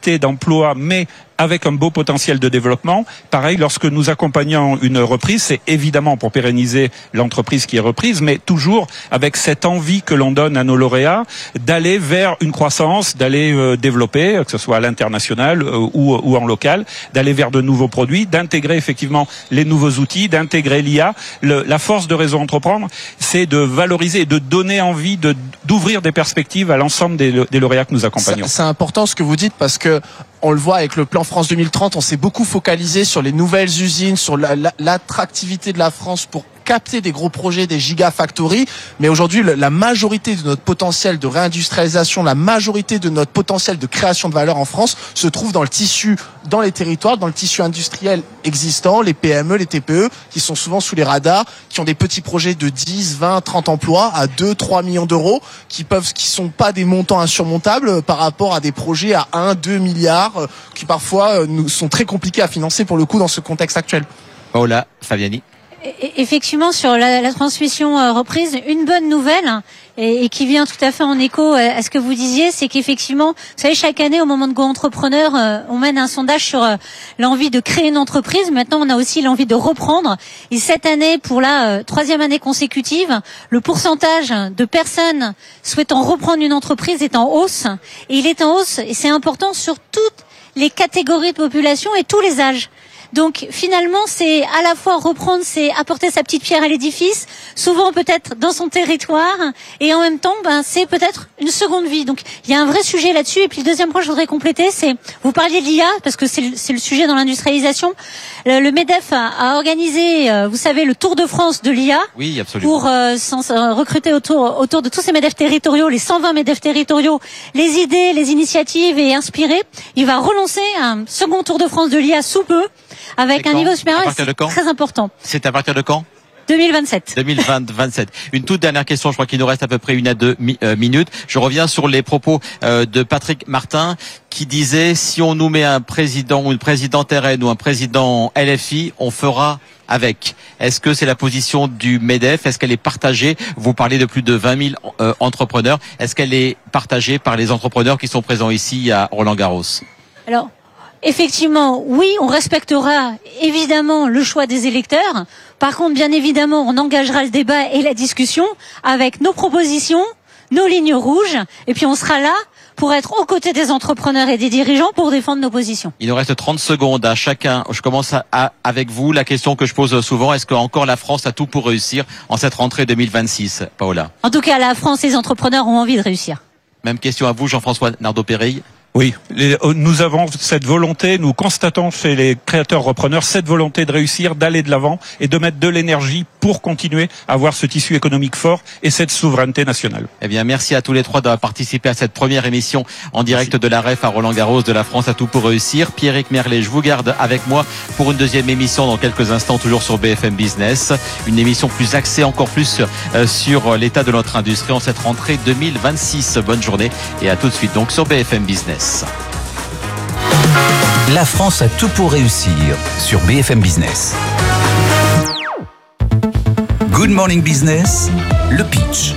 qualité d'emploi, mais avec un beau potentiel de développement. Pareil, lorsque nous accompagnons une reprise, c'est évidemment pour pérenniser l'entreprise qui est reprise, mais toujours avec cette envie que l'on donne à nos lauréats d'aller vers une croissance, d'aller développer, que ce soit à l'international ou en local, d'aller vers de nouveaux produits, d'intégrer effectivement les nouveaux outils, d'intégrer l'IA. La force de Réseau Entreprendre, c'est de valoriser et de donner envie d'ouvrir des perspectives à l'ensemble des lauréats que nous accompagnons. C'est important ce que vous dites parce que on le voit avec le plan France 2030, on s'est beaucoup focalisé sur les nouvelles usines, sur l'attractivité de la France pour capter des gros projets, des gigafactories. Mais aujourd'hui, la majorité de notre potentiel de réindustrialisation, la majorité de notre potentiel de création de valeur en France se trouve dans le tissu, dans les territoires, dans le tissu industriel existant, les PME, les TPE, qui sont souvent sous les radars, qui ont des petits projets de 10, 20, 30 emplois à 2, 3 millions d'euros, qui sont pas des montants insurmontables par rapport à des projets à 1, 2 milliards, qui parfois sont très compliqués à financer pour le coup dans ce contexte actuel. Paola Fabiani. Effectivement, sur la transmission reprise, une bonne nouvelle et qui vient tout à fait en écho à ce que vous disiez, c'est qu'effectivement, vous savez, chaque année au moment de Go Entrepreneur, on mène un sondage sur l'envie de créer une entreprise. Maintenant, on a aussi l'envie de reprendre. Et cette année, pour la troisième année consécutive, le pourcentage de personnes souhaitant reprendre une entreprise est en hausse. Et il est en hausse, et c'est important, sur toutes les catégories de population et tous les âges. Donc finalement, c'est à la fois reprendre, c'est apporter sa petite pierre à l'édifice, souvent peut-être dans son territoire, et en même temps, c'est peut-être une seconde vie. Donc il y a un vrai sujet là-dessus. Et puis le deuxième point que je voudrais compléter, c'est, vous parliez de l'IA, parce que c'est le sujet dans l'industrialisation. Le MEDEF a organisé, vous savez, le Tour de France de l'IA. Oui, absolument. Pour recruter autour de tous ces MEDEF territoriaux, les 120 MEDEF territoriaux, les idées, les initiatives et inspirer. Il va relancer un second Tour de France de l'IA sous peu, avec un niveau supérieur, c'est très important. C'est à partir de quand ? 2027. 2027. Une toute dernière question, je crois qu'il nous reste à peu près 1 à 2 minutes. Je reviens sur les propos de Patrick Martin qui disait si on nous met un président ou une présidente RN ou un président LFI, on fera avec. Est-ce que c'est la position du MEDEF ? Est-ce qu'elle est partagée ? Vous parlez de plus de 20 000 entrepreneurs. Est-ce qu'elle est partagée par les entrepreneurs qui sont présents ici à Roland-Garros ? Alors, effectivement, oui, on respectera évidemment le choix des électeurs. Par contre, bien évidemment, on engagera le débat et la discussion avec nos propositions, nos lignes rouges, et puis on sera là pour être aux côtés des entrepreneurs et des dirigeants pour défendre nos positions. Il nous reste 30 secondes à chacun. Je commence avec vous. La question que je pose souvent, est-ce que encore la France a tout pour réussir en cette rentrée 2026, Paola ? En tout cas, la France et les entrepreneurs ont envie de réussir. Même question à vous, Jean-François Nardeau-Péreille. Oui, nous avons cette volonté, nous constatons chez les créateurs repreneurs cette volonté de réussir, d'aller de l'avant et de mettre de l'énergie pour continuer à avoir ce tissu économique fort et cette souveraineté nationale. Eh bien, merci à tous les trois d'avoir participé à cette première émission en direct de la REF à Roland-Garros de la France à tout pour réussir. Pierrick Merlet, je vous garde avec moi pour une deuxième émission dans quelques instants, toujours sur BFM Business. Une émission plus axée encore plus sur l'état de notre industrie en cette rentrée 2026. Bonne journée et à tout de suite donc sur BFM Business. La France a tout pour réussir sur BFM Business. Good Morning Business, le pitch.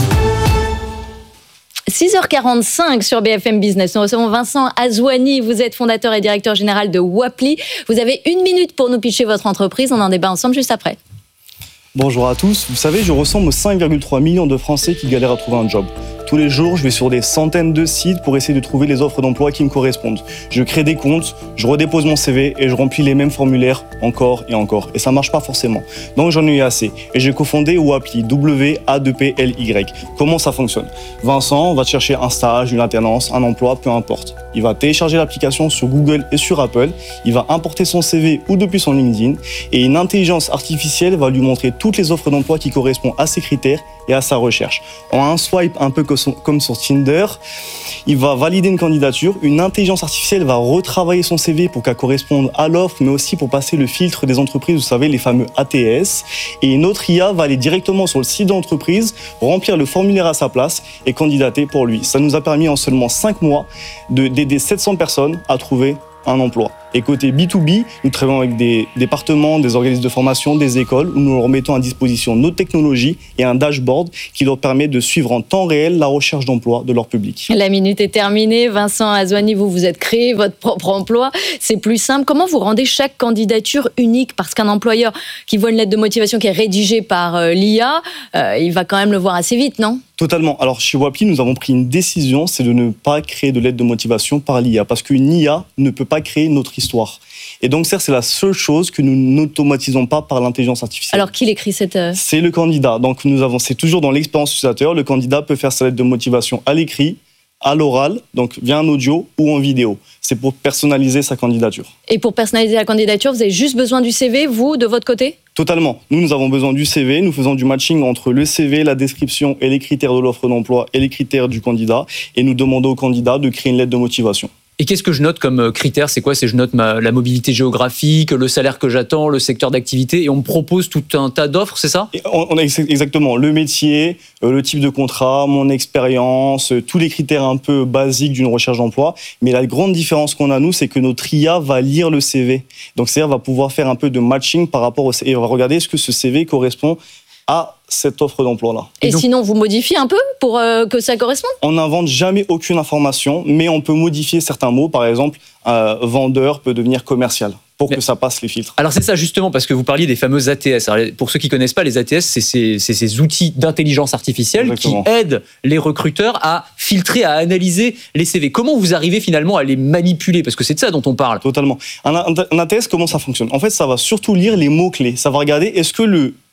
6h45 sur BFM Business. Nous recevons Vincent Azouani. Vous êtes fondateur et directeur général de Wapli. Vous avez 1 minute pour nous pitcher votre entreprise. On en débat ensemble juste après. Bonjour à tous. Vous savez, je ressemble aux 5,3 millions de Français qui galèrent à trouver un job. Tous les jours, je vais sur des centaines de sites pour essayer de trouver les offres d'emploi qui me correspondent. Je crée des comptes, je redépose mon CV et je remplis les mêmes formulaires encore et encore. Et ça marche pas forcément. Donc j'en ai eu assez. Et j'ai cofondé Wapli, W-A-2-P-L-Y. Comment ça fonctionne ? Vincent va chercher un stage, une alternance, un emploi, peu importe. Il va télécharger l'application sur Google et sur Apple. Il va importer son CV ou depuis son LinkedIn. Et une intelligence artificielle va lui montrer toutes les offres d'emploi qui correspondent à ses critères et à sa recherche. En un swipe un peu comme sur Tinder, il va valider une candidature. Une intelligence artificielle va retravailler son CV pour qu'elle corresponde à l'offre, mais aussi pour passer le filtre des entreprises, vous savez, les fameux ATS. Et une autre IA va aller directement sur le site de l'entreprise, remplir le formulaire à sa place et candidater pour lui. Ça nous a permis en seulement 5 mois d'aider 700 personnes à trouver un emploi. Et côté B2B, nous travaillons avec des départements, des organismes de formation, des écoles, où nous leur mettons à disposition nos technologies et un dashboard qui leur permet de suivre en temps réel la recherche d'emploi de leur public. La minute est terminée. Vincent Azouani, vous êtes créé votre propre emploi. C'est plus simple. Comment vous rendez chaque candidature unique? Parce qu'un employeur qui voit une lettre de motivation qui est rédigée par l'IA, il va quand même le voir assez vite, non? Totalement. Alors chez Wapli, nous avons pris une décision, c'est de ne pas créer de lettre de motivation par l'IA, parce qu'une IA ne peut pas créer notre histoire. Et donc c'est la seule chose que nous n'automatisons pas par l'intelligence artificielle. Alors qui l'écrit cette... C'est le candidat. Donc c'est toujours dans l'expérience utilisateur, le candidat peut faire sa lettre de motivation à l'écrit, à l'oral, donc via un audio ou en vidéo. C'est pour personnaliser sa candidature. Et pour personnaliser la candidature, vous avez juste besoin du CV, vous, de votre côté? Totalement. Nous avons besoin du CV. Nous faisons du matching entre le CV, la description et les critères de l'offre d'emploi et les critères du candidat. Et nous demandons au candidat de créer une lettre de motivation. Et qu'est-ce que je note comme critère? C'est quoi? Je note la mobilité géographique, le salaire que j'attends, le secteur d'activité, et on me propose tout un tas d'offres, c'est ça? On a exactement le métier, le type de contrat, mon expérience, tous les critères un peu basiques d'une recherche d'emploi. Mais la grande différence qu'on a, nous, c'est que notre IA va lire le CV. Donc, c'est-à-dire va pouvoir faire un peu de matching par rapport au CV. Et on va regarder est-ce que ce CV correspond à cette offre d'emploi-là. Et donc, sinon, vous modifiez un peu pour que ça corresponde? On n'invente jamais aucune information, mais on peut modifier certains mots. Par exemple, vendeur peut devenir commercial pour que ça passe les filtres. Alors c'est ça justement, parce que vous parliez des fameuses ATS. Alors, pour ceux qui ne connaissent pas, les ATS, c'est ces outils d'intelligence artificielle Exactement. Qui aident les recruteurs à filtrer, à analyser les CV. Comment vous arrivez finalement à les manipuler? Parce que c'est de ça dont on parle. Totalement. Un ATS, comment ça fonctionne? En fait, ça va surtout lire les mots-clés. Ça va regarder est-ce que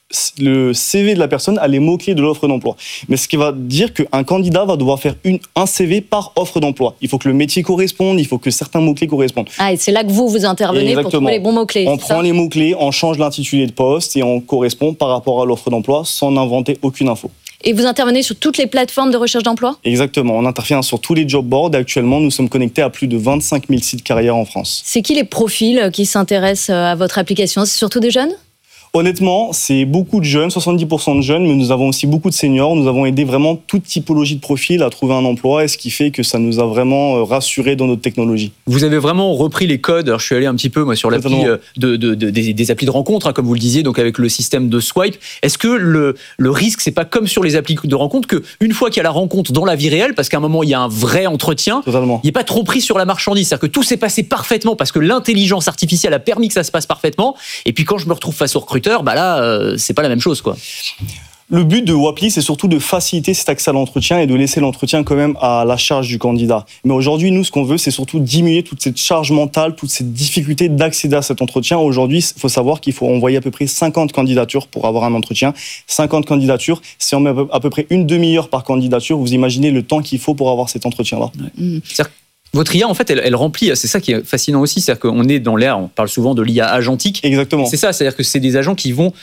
le CV de la personne a les mots-clés de l'offre d'emploi. Mais ce qui va dire qu'un candidat va devoir faire un CV par offre d'emploi. Il faut que le métier corresponde, il faut que certains mots-clés correspondent. Ah, et c'est là que vous intervenez pour trouver les bons mots-clés. On prend les mots-clés, on change l'intitulé de poste et on correspond par rapport à l'offre d'emploi sans inventer aucune info. Et vous intervenez sur toutes les plateformes de recherche d'emploi? Exactement, on intervient sur tous les job boards. Actuellement, nous sommes connectés à plus de 25 000 sites carrières en France. C'est qui les profils qui s'intéressent à votre application? C'est surtout des jeunes? Honnêtement, c'est beaucoup de jeunes, 70% de jeunes, mais nous avons aussi beaucoup de seniors. Nous avons aidé vraiment toute typologie de profil à trouver un emploi, et ce qui fait que ça nous a vraiment rassurés dans notre technologie. Vous avez vraiment repris les codes. Alors, je suis allé un petit peu sur l'appli des applis de rencontre, comme vous le disiez, donc avec le système de swipe. Est-ce que le risque, c'est pas comme sur les applis de rencontre, qu'une fois qu'il y a la rencontre dans la vie réelle, parce qu'à un moment il y a un vrai entretien, il n'est pas trop pris sur la marchandise, c'est-à-dire que tout s'est passé parfaitement parce que l'intelligence artificielle a permis que ça se passe parfaitement, et puis quand je me retrouve face au recruteur, c'est pas la même chose, quoi. Le but de Wapli, c'est surtout de faciliter cet accès à l'entretien et de laisser l'entretien quand même à la charge du candidat. Mais aujourd'hui, nous, ce qu'on veut, c'est surtout diminuer toute cette charge mentale, toute cette difficulté d'accéder à cet entretien. Aujourd'hui, il faut savoir qu'il faut envoyer à peu près 50 candidatures pour avoir un entretien. 50 candidatures, si on met à peu près une demi-heure par candidature, vous imaginez le temps qu'il faut pour avoir cet entretien-là. Ouais. Votre IA, en fait, elle remplit, c'est ça qui est fascinant aussi, c'est-à-dire qu'on est dans l'ère, on parle souvent de l'IA agentique. Exactement. C'est ça, c'est-à-dire que c'est des agents qui vont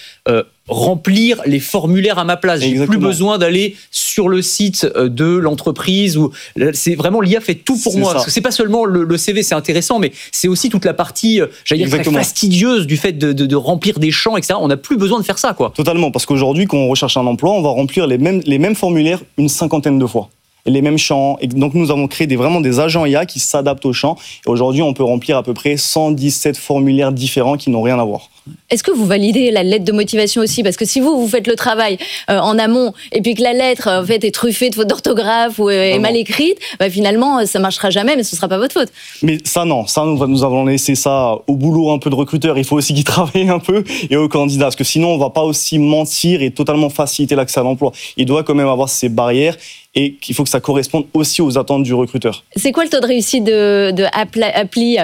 remplir les formulaires à ma place. J'ai plus besoin d'aller sur le site de l'entreprise. C'est vraiment, l'IA fait tout pour moi. Parce que c'est pas seulement le CV, c'est intéressant, mais c'est aussi toute la partie, j'allais dire, très fastidieuse du fait de remplir des champs, etc. On n'a plus besoin de faire ça, quoi. Totalement, parce qu'aujourd'hui, quand on recherche un emploi, on va remplir les mêmes formulaires une 50aine de fois. Les mêmes champs. Et donc, nous avons créé vraiment des agents IA qui s'adaptent aux champs. Et aujourd'hui, on peut remplir à peu près 117 formulaires différents qui n'ont rien à voir. Est-ce que vous validez la lettre de motivation aussi? Parce que si vous faites le travail en amont et puis que la lettre en fait, est truffée de fautes d'orthographe ou est mal écrite, finalement, ça ne marchera jamais, mais ce ne sera pas votre faute. Mais ça, non. Ça, nous avons laissé ça au boulot un peu de recruteur. Il faut aussi qu'ils travaillent un peu et aux candidats. Parce que sinon, on ne va pas aussi mentir et totalement faciliter l'accès à l'emploi. Il doit quand même avoir ces barrières et qu'il faut que ça corresponde aussi aux attentes du recruteur. C'est quoi le taux de réussite de Appli?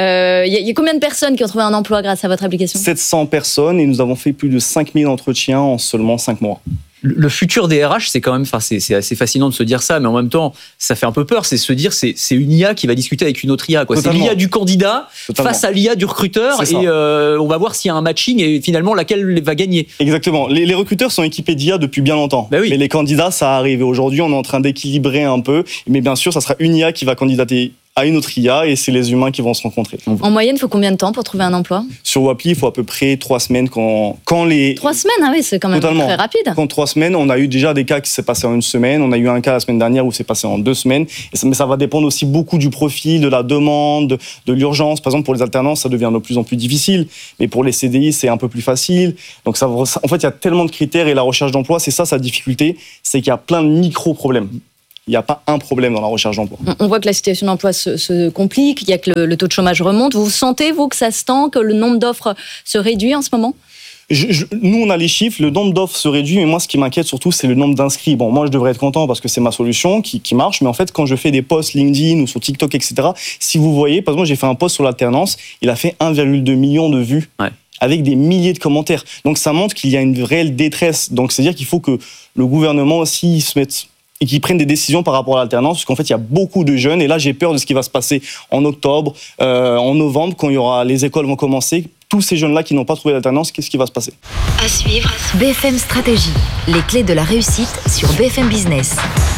Il y a combien de personnes qui ont trouvé un emploi grâce à votre application? 700 personnes et nous avons fait plus de 5000 entretiens en seulement 5 mois. Le futur des RH, c'est quand même, c'est assez fascinant de se dire ça, mais en même temps, ça fait un peu peur. C'est se dire, c'est une IA qui va discuter avec une autre IA, quoi. C'est l'IA du candidat face à l'IA du recruteur, et on va voir s'il y a un matching et finalement laquelle va gagner. Exactement. Les recruteurs sont équipés d'IA depuis bien longtemps. Oui. Mais les candidats, ça arrive. Aujourd'hui, on est en train d'équilibrer un peu, mais bien sûr, ça sera une IA qui va candidater à une autre IA et c'est les humains qui vont se rencontrer. En moyenne, il faut combien de temps pour trouver un emploi ? Sur Wapli, il faut à peu près 3 semaines quand les... 3 semaines, ah oui, c'est quand même très rapide. Quand 3 semaines, on a eu déjà des cas qui s'est passé en 1 semaine. On a eu un cas la semaine dernière où c'est passé en 2 semaines. Mais ça va dépendre aussi beaucoup du profil, de la demande, de l'urgence. Par exemple, pour les alternances, ça devient de plus en plus difficile. Mais pour les CDI, c'est un peu plus facile. Donc en fait, il y a tellement de critères et la recherche d'emploi, c'est ça sa difficulté, c'est qu'il y a plein de micro-problèmes. Il n'y a pas un problème dans la recherche d'emploi. On voit que la situation d'emploi se complique, il y a que le taux de chômage remonte. Vous sentez, vous, que ça se tend, que le nombre d'offres se réduit en ce moment ? Nous, on a les chiffres, le nombre d'offres se réduit, mais moi, ce qui m'inquiète surtout, c'est le nombre d'inscrits. Bon, moi, je devrais être content parce que c'est ma solution qui marche, mais en fait, quand je fais des posts LinkedIn ou sur TikTok, etc., si vous voyez, par exemple, j'ai fait un post sur l'alternance, il a fait 1,2 million de vues. Ouais. Avec des milliers de commentaires. Donc, ça montre qu'il y a une réelle détresse. Donc, c'est-à-dire qu'il faut que le gouvernement aussi se mette et qu'ils prennent des décisions par rapport à l'alternance, parce qu'en fait, il y a beaucoup de jeunes, et là, j'ai peur de ce qui va se passer en octobre, en novembre, quand les écoles vont commencer. Tous ces jeunes-là qui n'ont pas trouvé l'alternance, qu'est-ce qui va se passer ? À suivre, BFM Stratégie, les clés de la réussite sur BFM Business.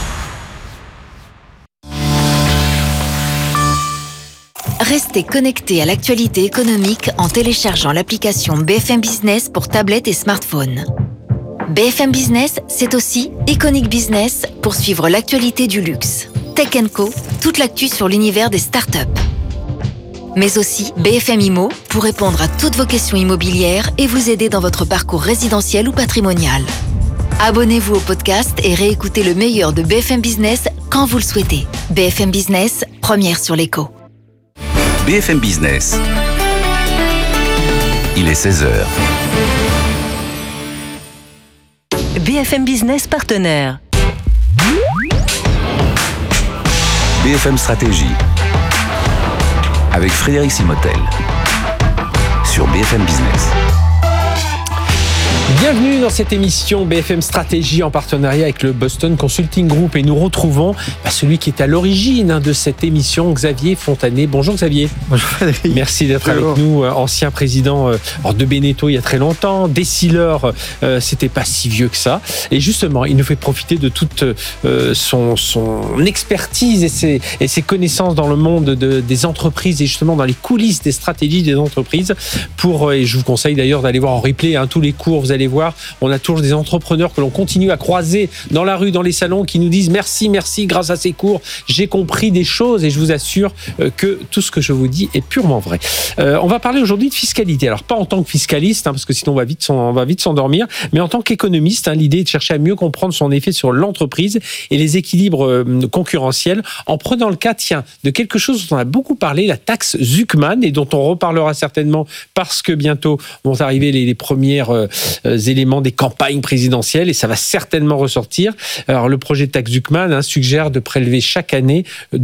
Restez connectés à l'actualité économique en téléchargeant l'application BFM Business pour tablette et smartphone. BFM Business, c'est aussi Iconic Business pour suivre l'actualité du luxe. Tech & Co, toute l'actu sur l'univers des startups. Mais aussi BFM Immo pour répondre à toutes vos questions immobilières et vous aider dans votre parcours résidentiel ou patrimonial. Abonnez-vous au podcast et réécoutez le meilleur de BFM Business quand vous le souhaitez. BFM Business, première sur l'écho. BFM Business. Il est 16h. BFM Business partenaire. BFM Stratégie. Avec Frédéric Simotel. Sur BFM Business. Bienvenue dans cette émission BFM Stratégie en partenariat avec le Boston Consulting Group et nous retrouvons celui qui est à l'origine de cette émission, Xavier Fontanet. Bonjour Xavier. Bonjour Frédéric. Merci d'être avec nous, ancien président de Beneteau il y a très longtemps. Dessilor, c'était pas si vieux que ça. Et justement, il nous fait profiter de toute son expertise et ses connaissances dans le monde des entreprises et justement dans les coulisses des stratégies des entreprises. Et je vous conseille d'ailleurs d'aller voir en replay tous les cours. Vous allez voir, on a toujours des entrepreneurs que l'on continue à croiser dans la rue, dans les salons, qui nous disent merci, grâce à ces cours, j'ai compris des choses et je vous assure que tout ce que je vous dis est purement vrai. On va parler aujourd'hui de fiscalité. Alors pas en tant que fiscaliste, parce que sinon on va vite s'endormir, mais en tant qu'économiste. L'idée est de chercher à mieux comprendre son effet sur l'entreprise et les équilibres concurrentiels en prenant le cas, de quelque chose dont on a beaucoup parlé, la taxe Zuckman, et dont on reparlera certainement parce que bientôt vont arriver les premières éléments des campagnes présidentielles et ça va certainement ressortir. Alors le projet de taxe Zuckman suggère de prélever chaque année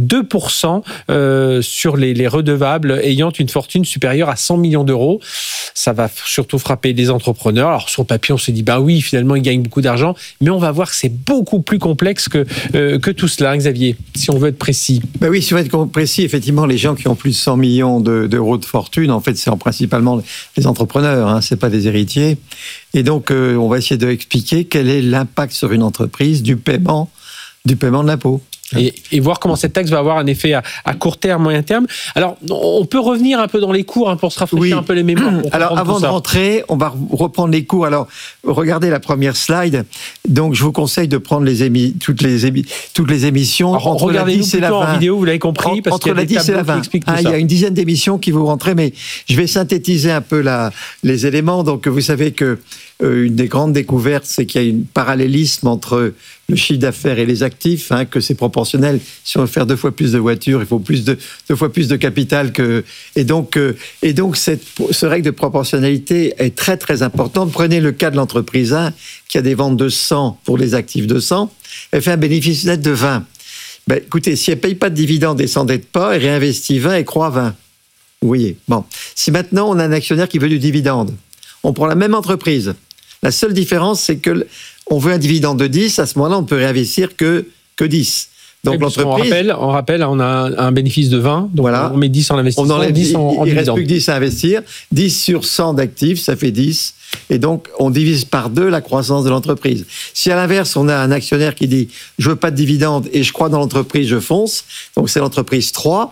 2% sur les redevables ayant une fortune supérieure à 100 millions d'euros. Ça va surtout frapper les entrepreneurs. Alors sur le papier, on se dit oui, finalement ils gagnent beaucoup d'argent, mais on va voir que c'est beaucoup plus complexe que tout cela, Xavier, si on veut être précis. Oui, si on veut être précis, effectivement, les gens qui ont plus de 100 millions d'euros de fortune, en fait, c'est principalement les entrepreneurs, c'est pas des héritiers. Et donc, on va essayer d'expliquer quel est l'impact sur une entreprise du paiement de l'impôt. Et voir comment cette taxe va avoir un effet à court terme, moyen terme. Alors, on peut revenir un peu dans les cours pour se rafraîchir un peu les mémoires. Alors, avant de rentrer, on va reprendre les cours. Alors, regardez la première slide. Donc, je vous conseille de prendre toutes les émissions. Alors, entre la 10 et la 20. En vidéo, vous l'avez compris, parce qu'il y a des tableaux qui expliquent tout ça. Il y a une dizaine d'émissions qui vous rentrez, mais je vais synthétiser un peu les éléments. Donc, vous savez que une des grandes découvertes, c'est qu'il y a un parallélisme entre le chiffre d'affaires et les actifs, que c'est proportionnel. Si on veut faire 2 fois plus de voitures, il faut 2 fois plus de capital et donc cette règle de proportionnalité est très très importante. Prenez le cas de l'entreprise 1 qui a des ventes de 100 pour les actifs de 100, elle fait un bénéfice net de 20. Écoutez, si elle paye pas de dividendes et s'endette pas, elle réinvestit 20 et croît 20. Vous voyez. Bon, si maintenant on a un actionnaire qui veut du dividende, on prend la même entreprise. La seule différence, c'est que on veut un dividende de 10, à ce moment-là, on ne peut réinvestir que 10. Donc l'entreprise... On rappelle, on a un bénéfice de 20, donc voilà. On met 10 en investissement, on enlève 10 en il ne reste dividende. plus que 10 à investir. 10 sur 100 d'actifs, ça fait 10. Et donc, on divise par 2 la croissance de l'entreprise. Si à l'inverse, on a un actionnaire qui dit « je veux pas de dividende et je crois dans l'entreprise, je fonce », donc c'est l'entreprise 3,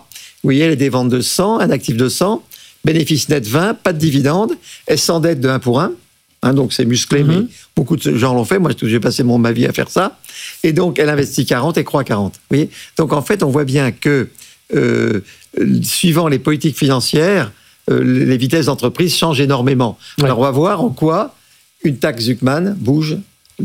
voyez, elle est des ventes de 100, un actif de 100, bénéfice net 20, pas de dividende, elle s'endette de 1 pour 1. Donc c'est musclé, mais beaucoup de gens l'ont fait. Moi, j'ai passé ma vie à faire ça. Et donc, elle investit 40 et croît à 40. Vous voyez, donc en fait, on voit bien que, suivant les politiques financières, les vitesses d'entreprise changent énormément. Ouais. Alors, on va voir en quoi une taxe Zuckman bouge.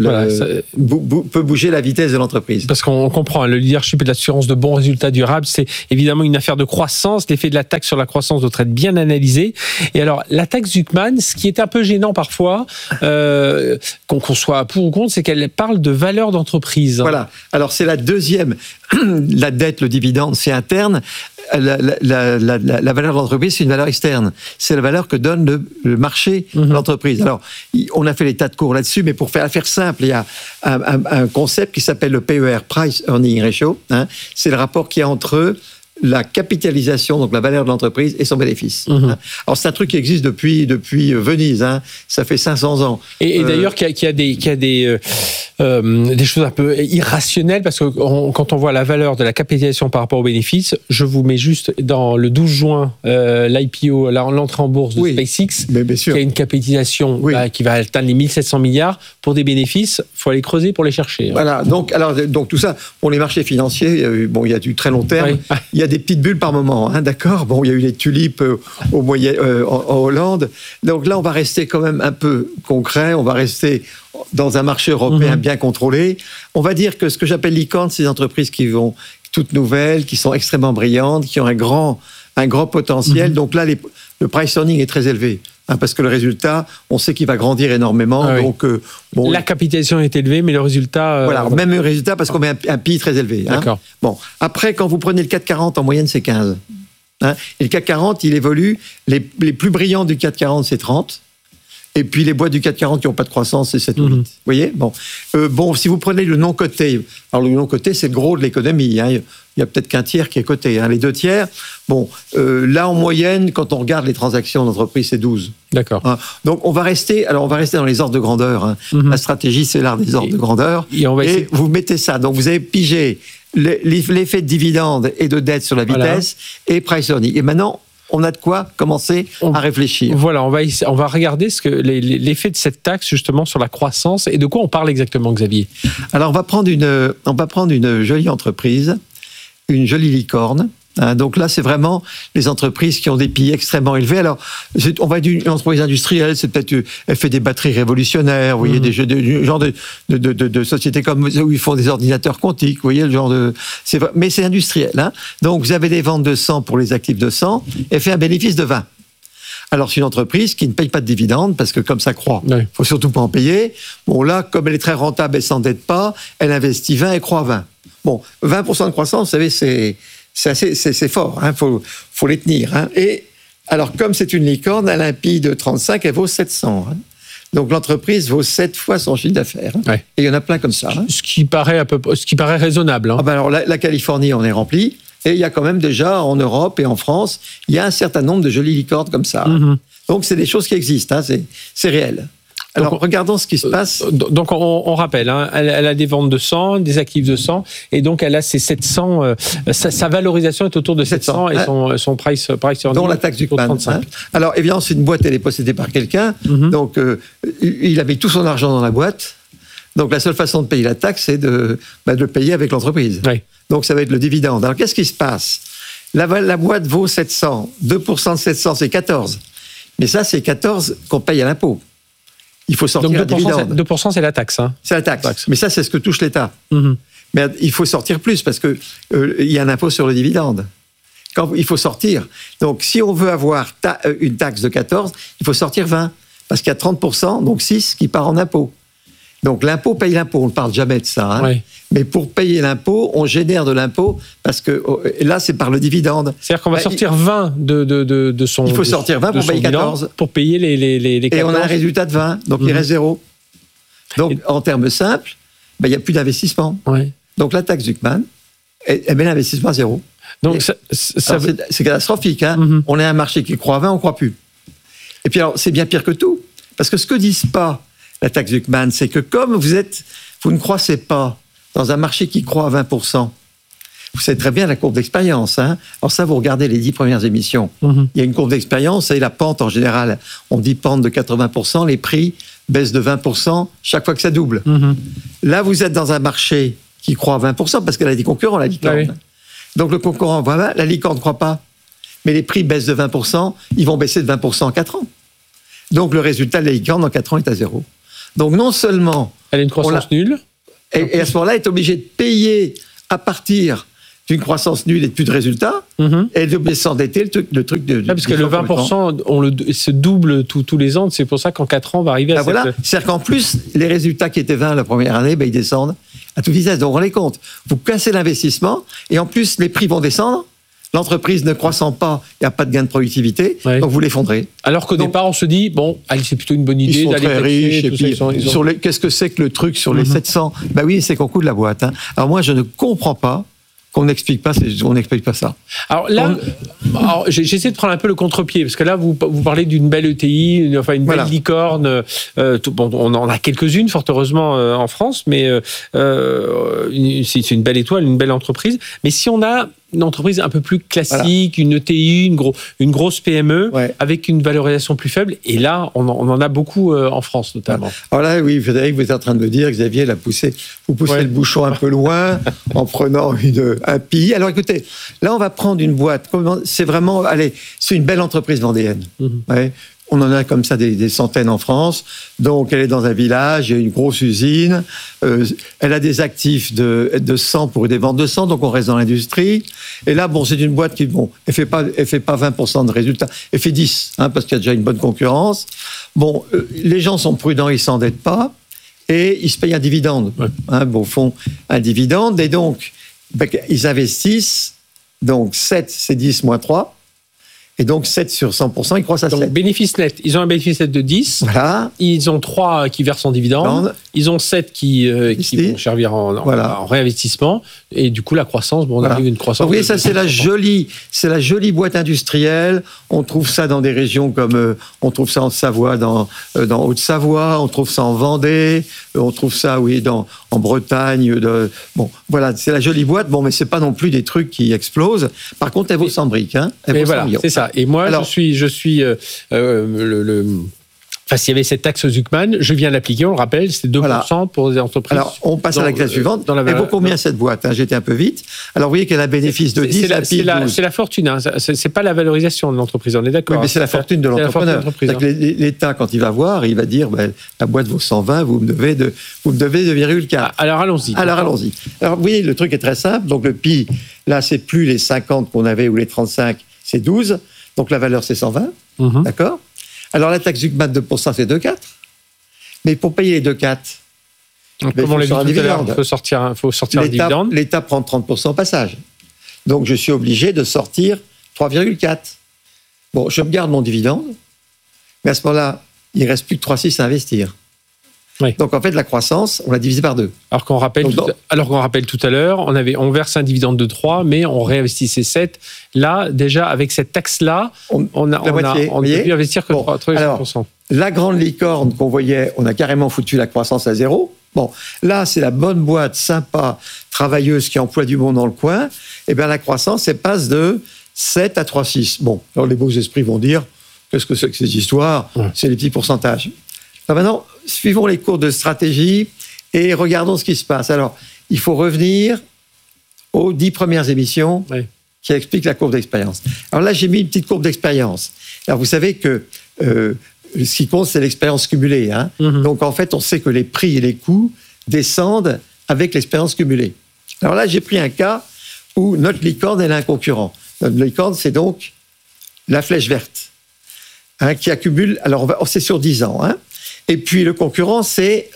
Peut bouger la vitesse de l'entreprise. Parce qu'on comprend, le leadership et l'assurance de bons résultats durables, c'est évidemment une affaire de croissance. L'effet de la taxe sur la croissance doit être bien analysé. Et alors, la taxe Zuckman, ce qui est un peu gênant parfois, qu'on soit pour ou contre, c'est qu'elle parle de valeur d'entreprise. Voilà. Alors, c'est la deuxième. La dette, le dividende, c'est interne. La valeur de l'entreprise, c'est une valeur externe. C'est la valeur que donne le marché de l'entreprise. Alors, on a fait les tas de cours là-dessus, mais pour faire simple, il y a un concept qui s'appelle le PER, Price Earning Ratio. C'est le rapport qu'il y a entre la capitalisation, donc la valeur de l'entreprise, et son bénéfice. Alors, c'est un truc qui existe depuis Venise. Ça fait 500 ans. Et d'ailleurs, qu'il y a des choses un peu irrationnelles, parce que quand on voit la valeur de la capitalisation par rapport au bénéfice, je vous mets juste dans le 12 juin, l'IPO, l'entrée en bourse de SpaceX, qui a une capitalisation qui va atteindre les 1700 milliards. Pour des bénéfices, il faut aller creuser pour les chercher. Voilà, donc tout ça, pour les marchés financiers, il y a du très long terme. Il y a des petites bulles par moment, d'accord. Bon, il y a eu les tulipes en Hollande. Donc là, on va rester quand même un peu concret. On va rester dans un marché européen bien contrôlé. On va dire que ce que j'appelle licorne, c'est des entreprises qui vont toutes nouvelles, qui sont extrêmement brillantes, qui ont un grand potentiel. Donc là, le price earning est très élevé. Parce que le résultat, on sait qu'il va grandir énormément. Donc, la capitalisation est élevée, mais le résultat... même le résultat, parce qu'on met un PI très élevé. D'accord. Bon, après, quand vous prenez le CAC 40, en moyenne, c'est 15. Et le CAC 40, il évolue. Les plus brillants du CAC 40, c'est 30. Et puis, les boîtes du CAC 40 qui n'ont pas de croissance, c'est 7 ou 8. Vous voyez ? Bon, si vous prenez le non coté, alors le non coté, c'est le gros de l'économie. Il y a peut-être qu'un tiers qui est coté. Les 2 tiers, là, en moyenne, quand on regarde les transactions d'entreprise, c'est 12. D'accord. Donc, on va rester dans les ordres de grandeur. La stratégie, c'est l'art des ordres de grandeur. Et vous mettez ça. Donc, vous avez pigé l'effet de dividende et de dette sur la vitesse et price earning. Et maintenant, on a de quoi commencer à réfléchir. Voilà, on va regarder l'effet de cette taxe justement sur la croissance et de quoi on parle exactement, Xavier. Alors, on va prendre une jolie entreprise, une jolie licorne. Donc là, c'est vraiment les entreprises qui ont des PI extrêmement élevés. Alors, on va dire une entreprise industrielle, c'est peut-être, elle fait des batteries révolutionnaires, vous voyez, des genres de sociétés comme où ils font des ordinateurs quantiques, vous voyez, le genre de... mais c'est industriel. Donc, vous avez des ventes de 100 pour les actifs de 100, et fait un bénéfice de 20. Alors, c'est une entreprise qui ne paye pas de dividendes, parce que comme ça croît, il faut surtout pas en payer. Bon, là, comme elle est très rentable, elle s'endette pas, elle investit 20 et croît 20. Bon, 20% de croissance, vous savez, c'est fort, faut les tenir. Et alors, comme c'est une licorne, elle a un PI de 35, elle vaut 700. Donc, l'entreprise vaut 7 fois son chiffre d'affaires. Et il y en a plein comme ça. Ce qui paraît raisonnable. Alors, la Californie, on est rempli. Et il y a quand même déjà, en Europe et en France, il y a un certain nombre de jolies licornes comme ça. Donc, c'est des choses qui existent, c'est réel. Alors, regardons ce qui se passe. Donc, on rappelle, elle a des ventes de 100, des actifs de 100, et donc elle a ses 700, sa valorisation est autour de 700 et son price earning. Dont la taxe Zuckman. Alors, évidemment, c'est une boîte, elle est possédée par quelqu'un, donc il avait tout son argent dans la boîte, donc la seule façon de payer la taxe, c'est de le payer avec l'entreprise. Donc, ça va être le dividende. Alors, qu'est-ce qui se passe ? La boîte vaut 700, 2% de 700, c'est 14. Mais ça, c'est 14 qu'on paye à l'impôt. Il faut sortir un dividende. 2%, c'est la taxe. C'est la taxe. Mais ça, c'est ce que touche l'État. Mais il faut sortir plus parce qu'il y a un impôt sur le dividende. Il faut sortir. Donc, si on veut avoir une taxe de 14, il faut sortir 20. Parce qu'il y a 30%, donc 6, qui part en impôt. Donc, l'impôt paye l'impôt. On ne parle jamais de ça. Mais pour payer l'impôt, on génère de l'impôt parce que là, c'est par le dividende. C'est-à-dire qu'on va sortir 20 de son... Il faut sortir 20 pour payer 14. Pour payer les 14. Et on a un résultat de 20, donc il reste 0. Donc, en termes simples, il n'y a plus d'investissement. Donc, la taxe Zuckman, elle met l'investissement à 0. Donc, c'est catastrophique. On a un marché qui croît à 20, on ne croit plus. Et puis, alors, c'est bien pire que tout. Parce que ce que disent pas la taxe Zuckman, c'est que comme vous ne croissez pas dans un marché qui croît à 20%, vous savez très bien la courbe d'expérience. Hein. Alors ça, vous regardez les 10 premières émissions. Il y a une courbe d'expérience et la pente, en général, on dit pente de 80%, les prix baissent de 20% chaque fois que ça double. Là, vous êtes dans un marché qui croît à 20% parce qu'elle a des concurrents, la licorne. Ah oui. Donc le concurrent, voilà, la licorne ne croit pas. Mais les prix baissent de 20%, ils vont baisser de 20% en 4 ans. Donc le résultat de la licorne en 4 ans est à 0. Donc non seulement... Elle a une croissance nulle. Et à ce moment-là, elle est obligée de payer à partir d'une croissance nulle et de plus de résultats, et elle est obligée de s'endetter, le truc de... parce que le 20%, se double tous les ans, c'est pour ça qu'en 4 ans, on va arriver à voilà. C'est-à-dire qu'en plus, les résultats qui étaient 20 la première année, ils descendent à toute vitesse. Donc on les compte. Vous cassez l'investissement, et en plus, les prix vont descendre. L'entreprise ne croissant pas, il n'y a pas de gain de productivité, donc vous l'effondrez. Alors qu'au départ, on se dit, allez, c'est plutôt une bonne idée d'aller très riches. Et puis, qu'est-ce que c'est que le truc sur les 700 ? Ben oui, c'est qu'on coûte la boîte. Hein. Alors moi, je ne comprends pas qu'on n'explique pas ça. Alors là, j'essaie de prendre un peu le contre-pied, parce que là, vous parlez d'une belle ETI, une belle licorne. On en a quelques-unes, fort heureusement, en France, mais c'est une belle étoile, une belle entreprise. Mais si on a une entreprise un peu plus classique, une ETI, une grosse PME, avec une valorisation plus faible, et là, on en a beaucoup en France, notamment. Alors là, oui, Frédéric, vous êtes en train de me dire, Xavier, vous poussez le bouchon un peu loin, en prenant un PI. Alors écoutez, là, on va prendre une boîte, c'est vraiment, c'est une belle entreprise vendéenne. On en a comme ça des centaines en France. Donc, elle est dans un village, il y a une grosse usine. Elle a des actifs de 100 pour des ventes de 100, donc on reste dans l'industrie. Et là, c'est une boîte qui, elle fait pas 20% de résultats. Elle fait 10, parce qu'il y a déjà une bonne concurrence. Les gens sont prudents, ils s'endettent pas. Et ils se payent un dividende. Au fond, un dividende. Et donc, ils investissent. Donc, 7, c'est 10 moins 3. Et donc, 7 sur 100%, ils croissent à 7. Donc, bénéfice net. Ils ont un bénéfice net de 10. Voilà. Ils ont 3 qui versent en dividende. Ils ont 7 qui vont servir en réinvestissement. Et du coup, la croissance, on arrive à une croissance. Oui, ça, c'est la jolie boîte industrielle. On trouve ça dans des régions comme, on trouve ça en Savoie, dans Haute-Savoie. On trouve ça en Vendée. On trouve ça, en Bretagne. Voilà, c'est la jolie boîte. Mais c'est pas non plus des trucs qui explosent. Par contre, elle vaut 100 briques, Elle vaut 100 millions. C'est ça. Et moi, je suis s'il y avait cette taxe Zuckman, je viens l'appliquer, on le rappelle, c'est 2% pour les entreprises. Alors, on passe à la classe suivante. Elle vaut combien cette boîte ? J'étais un peu vite. Alors, vous voyez qu'elle a un bénéfice de 10, c'est la fortune, c'est pas la valorisation de l'entreprise, on est d'accord. Oui, mais c'est la fortune de l'entrepreneur. L'État, quand il va voir, il va dire, la boîte vaut 120, vous me devez 2,4. Alors, allons-y. Alors, vous voyez, le truc est très simple. Donc, le PI, là, c'est plus les 50 qu'on avait ou les 35, c'est 12. Donc, la valeur, c'est 120. D'accord ? Alors, la taxe Zuckman de 2%, c'est 2,4. Mais pour payer les 2,4, comme on l'a dit tout à l'heure, il faut sortir un dividende. L'État prend 30% au passage. Donc, je suis obligé de sortir 3,4. Je me garde mon dividende, mais à ce moment-là, il ne reste plus que 3,6 à investir. Oui. Donc, en fait, la croissance, on l'a divisé par 2. Alors qu'on rappelle tout à l'heure, on verse un dividende de 3, mais on réinvestit ces 7. Là, déjà, avec cette taxe-là, on ne peut plus investir que 3%. Alors, la grande licorne qu'on voyait, on a carrément foutu la croissance à 0. Là, c'est la bonne boîte, sympa, travailleuse, qui emploie du monde dans le coin. Et bien, la croissance, elle passe de 7 à 3,6. Alors les beaux esprits vont dire, qu'est-ce que c'est que cette histoire ? C'est les petits pourcentages. Maintenant, suivons les cours de stratégie et regardons ce qui se passe. Alors, il faut revenir aux 10 premières émissions qui expliquent la courbe d'expérience. Alors là, j'ai mis une petite courbe d'expérience. Alors, vous savez que ce qui compte, c'est l'expérience cumulée. Donc, en fait, on sait que les prix et les coûts descendent avec l'expérience cumulée. Alors là, j'ai pris un cas où notre licorne, elle a un concurrent. Notre licorne, c'est donc la flèche verte, qui accumule... Alors, c'est sur 10 ans, Et puis, le concurrent, c'est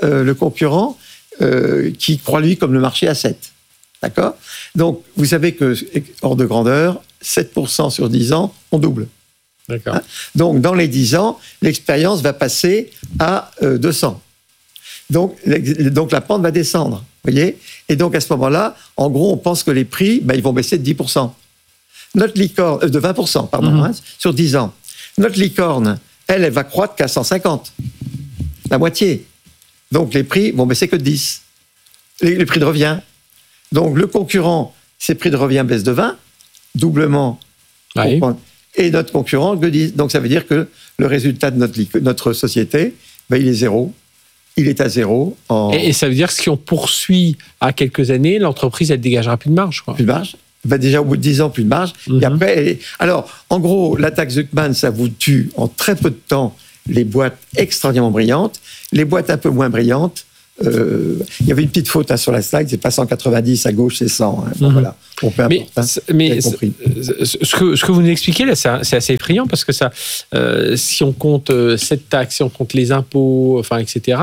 qui croit, lui, comme le marché à 7. D'accord ? Donc, vous savez que, hors de grandeur, 7% sur 10 ans, on double. D'accord. Donc, dans les 10 ans, l'expérience va passer à 200. Donc, la pente va descendre. Vous voyez ? Et donc, à ce moment-là, en gros, on pense que les prix, ils vont baisser de 10%. Notre licorne, de 20%, pardon, sur 10 ans. Notre licorne, elle va croître qu'à 150. La moitié. Donc, les prix vont baisser que de 10. Les prix de revient. Donc, le concurrent, ses prix de revient baissent de 20, doublement. Oui. Et notre concurrent le dit. Donc ça veut dire que le résultat de notre société, il est zéro. Il est à zéro. Et ça veut dire que si on poursuit à quelques années, l'entreprise, elle dégagera plus de marge, quoi. Plus de marge. Déjà, au bout de 10 ans, plus de marge. Et après, alors, en gros, la taxe Zuckman, ça vous tue en très peu de temps les boîtes extraordinairement brillantes. Les boîtes un peu moins brillantes, il y avait une petite faute sur la slide, c'est pas 190, à gauche c'est 100. Bon, voilà. Bon, peu importe, mais ce que vous nous expliquez là, c'est assez effrayant parce que ça, si on compte cette taxe, si on compte les impôts, enfin, etc.,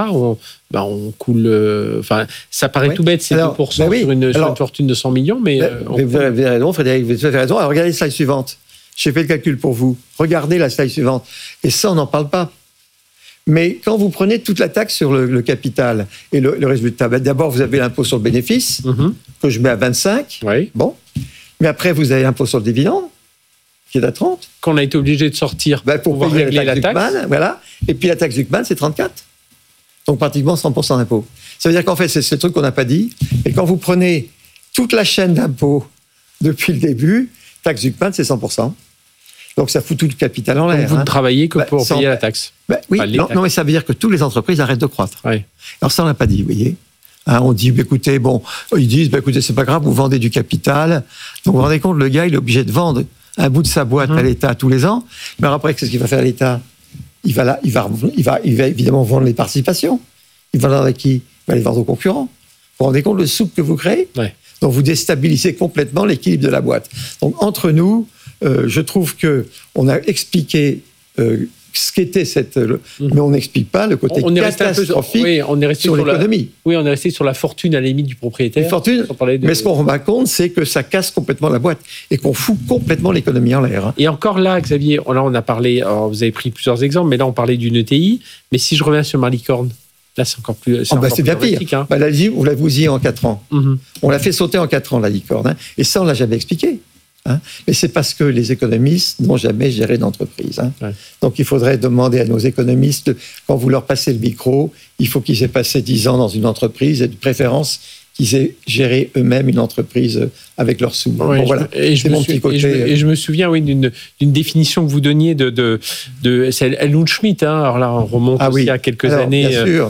on coule. Enfin, ça paraît tout bête, c'est 2% sur une fortune de 100 millions, mais. Vous avez raison, Frédéric, vous avez raison. Alors, regardez la slide suivante. J'ai fait le calcul pour vous. Regardez la slide suivante. Et ça, on n'en parle pas. Mais quand vous prenez toute la taxe sur le capital et le résultat, d'abord, vous avez l'impôt sur le bénéfice, que je mets à 25. Oui. Bon. Mais après, vous avez l'impôt sur le dividende, qui est à 30. Qu'on a été obligé de sortir pour pouvoir payer régler la taxe. Zuckman, voilà. Et puis la taxe Zuckman, c'est 34. Donc pratiquement 100% d'impôt. Ça veut dire qu'en fait, c'est ce truc qu'on n'a pas dit. Et quand vous prenez toute la chaîne d'impôt depuis le début, taxe Zuckman, c'est 100%. Donc ça fout tout le capital en l'air. Donc vous ne travaillez que pour payer la taxe. Oui, non, mais ça veut dire que toutes les entreprises arrêtent de croître. Oui. Alors ça, on l'a pas dit, vous voyez. On dit, écoutez, ils disent, écoutez, c'est pas grave, vous vendez du capital. Donc vous vous rendez compte, le gars, il est obligé de vendre un bout de sa boîte à l'État tous les ans. Mais alors après, qu'est-ce qu'il va faire l'État ? Il va évidemment vendre les participations. Il va vendre avec qui ? Il va les vendre aux concurrents. Vous vous rendez compte le soupe que vous créez ? Donc vous déstabilisez complètement l'équilibre de la boîte. Donc entre nous, je trouve que on a expliqué ce qu'était mais on n'explique pas le côté catastrophique sur l'économie. Oui, on est resté sur la fortune à la limite du propriétaire. Mais ce qu'on rend compte, c'est que ça casse complètement la boîte et qu'on fout complètement l'économie en l'air. Et encore là, Xavier, là on a parlé, vous avez pris plusieurs exemples, mais là on parlait d'une ETI. Mais si je reviens sur ma licorne, là c'est encore plus. C'est bien pire. Vous l'avez bousillé en 4 ans. On l'a fait sauter en 4 ans, la licorne. Et ça, on ne l'a jamais expliqué. Mais c'est parce que les économistes n'ont jamais géré d'entreprise. Donc il faudrait demander à nos économistes, quand vous leur passez le micro, il faut qu'ils aient passé 10 ans dans une entreprise et de préférence qu'ils aient géré eux-mêmes une entreprise avec leurs sous. Voilà. Et je me souviens d'une définition que vous donniez c'est Helmut Schmidt. Alors là, on remonte aussi à quelques années.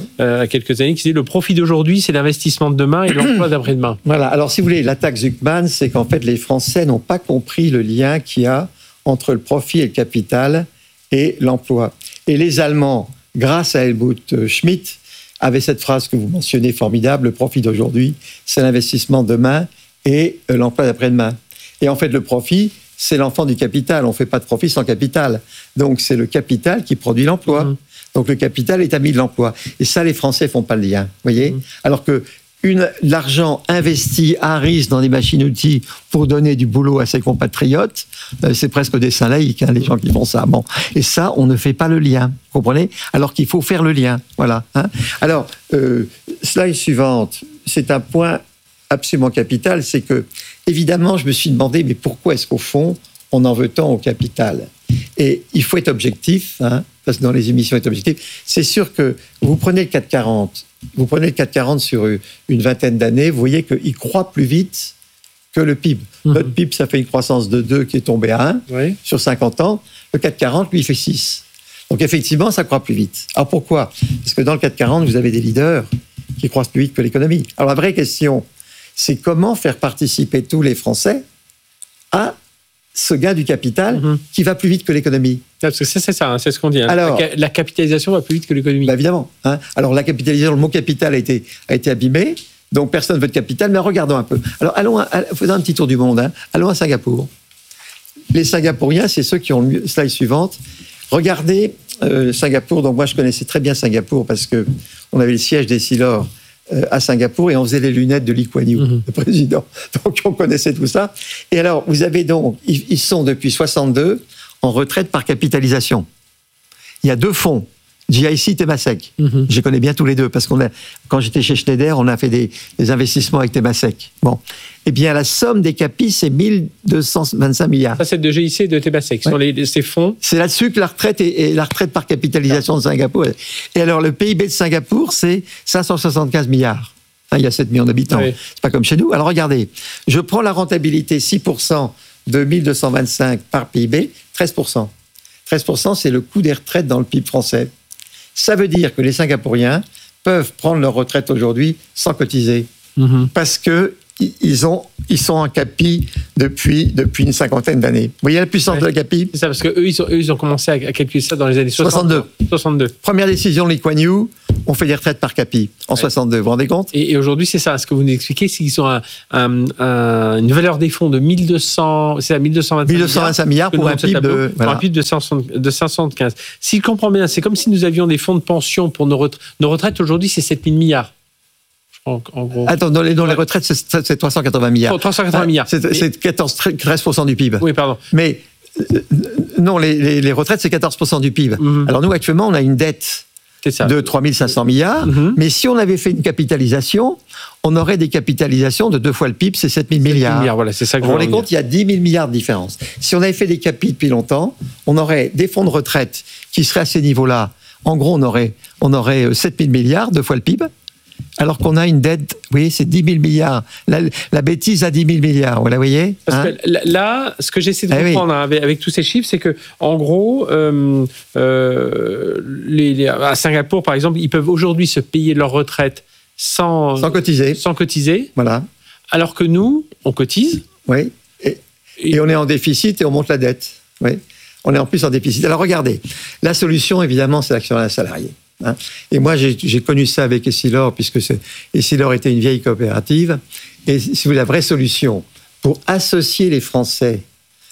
Qui disait le profit d'aujourd'hui, c'est l'investissement de demain et l'emploi d'après-demain. Voilà. Alors si vous voulez, la taxe Zuckman, c'est qu'en fait, les Français n'ont pas compris le lien qu'il y a entre le profit et le capital et l'emploi. Et les Allemands, grâce à Helmut Schmidt, avait cette phrase que vous mentionnez formidable, le profit d'aujourd'hui, c'est l'investissement de demain et l'emploi d'après-demain. Et en fait, le profit, c'est l'enfant du capital. On ne fait pas de profit sans capital. Donc, c'est le capital qui produit l'emploi. Donc, le capital est ami de l'emploi. Et ça, les Français ne font pas le lien. Vous voyez ? Alors que l'argent investi à risque dans des machines-outils pour donner du boulot à ses compatriotes, c'est presque des saints laïcs, les gens qui font ça. Bon. Et ça, on ne fait pas le lien, vous comprenez ? Alors qu'il faut faire le lien. Voilà. Alors, slide suivante, c'est un point absolument capital, c'est que, évidemment, je me suis demandé, mais pourquoi est-ce qu'au fond, on en veut tant au capital ? Et il faut être objectif, parce que dans les émissions, être objectif. C'est sûr que vous prenez le CAC 40, sur une vingtaine d'années, vous voyez qu'il croît plus vite que le PIB. Notre PIB, ça fait une croissance de 2 qui est tombée à 1 sur 50 ans. Le CAC 40, lui, il fait 6. Donc effectivement, ça croît plus vite. Alors pourquoi ? Parce que dans le CAC 40, vous avez des leaders qui croissent plus vite que l'économie. Alors la vraie question, c'est comment faire participer tous les Français à ce gain du capital qui va plus vite que l'économie. Parce que c'est ça, c'est ce qu'on dit. Alors, la capitalisation va plus vite que l'économie. Évidemment. Alors la capitalisation, le mot capital a été abîmé, donc personne ne veut de capital, mais regardons un peu. Alors faisons un petit tour du monde. Allons à Singapour. Les Singapouriens, c'est ceux qui ont le slide suivante. Regardez Singapour. Donc moi, je connaissais très bien Singapour parce qu'on avait le siège des Silor à Singapour et on faisait les lunettes de Lee Kuan Yew, le président. Donc on connaissait tout ça. Et alors, vous avez donc, ils sont depuis 62 en retraite par capitalisation. Il y a 2 fonds, GIC, Temasek. Je les connais bien tous les deux parce quand j'étais chez Schneider, on a fait des investissements avec Temasek. Bon. Eh bien, la somme des capis, c'est 1225 milliards. Ça, c'est de GIC et de Temasek. Sur ces fonds. C'est là-dessus que la retraite est la retraite par capitalisation de Singapour. Et alors, le PIB de Singapour, c'est 575 milliards. Il y a 7 millions d'habitants. Oui. C'est pas comme chez nous. Alors regardez, je prends la rentabilité 6% de 1225 par PIB, 13%. 13%, c'est le coût des retraites dans le PIB français. Ça veut dire que les Singapouriens peuvent prendre leur retraite aujourd'hui sans cotiser. Parce que ils sont en capi depuis une cinquantaine d'années. Vous voyez la puissance de la capi ? C'est ça, parce qu'eux, ils ont commencé à calculer ça dans les années 60. 62. Première décision de Lee Kuan Yew, on fait des retraites par capi en 62. Vous vous rendez compte ? Et aujourd'hui, c'est ça. Ce que vous nous expliquez, c'est qu'ils ont une valeur des fonds de 1225 milliards pour un PIB de... Pour un PIB de 575. Si je comprends bien, c'est comme si nous avions des fonds de pension pour nos retraites. Aujourd'hui, c'est 7 000 milliards. En gros. Attends, dans les retraites, c'est 380 milliards. 380 milliards. C'est 13% du PIB. Oui, pardon. Mais non, les retraites, c'est 14% du PIB. Alors nous, actuellement, on a une dette de 3 500 milliards. Mais si on avait fait une capitalisation, on aurait des capitalisations de 2 fois le PIB, c'est 7 000 milliards. Voilà, c'est ça que vous vous rendez compte, il y a 10 000 milliards de différence. Si on avait fait des capis depuis longtemps, on aurait des fonds de retraite qui seraient à ces niveaux-là. En gros, on aurait 7 000 milliards, 2 fois le PIB. Alors qu'on a une dette, vous voyez, c'est 10 000 milliards. La bêtise à 10 000 milliards, vous la voyez ? Parce que là, ce que j'essaie de comprendre avec tous ces chiffres, c'est que, en gros, à Singapour, par exemple, ils peuvent aujourd'hui se payer leur retraite sans cotiser. Voilà. Alors que nous, on cotise. Oui. Et on est en déficit et on monte la dette. Oui. On est en plus en déficit. Alors regardez, la solution, évidemment, c'est l'actionnariat salarié. Et moi, j'ai connu ça avec Essilor, puisque Essilor était une vieille coopérative. Et si vous voulez, la vraie solution pour associer les Français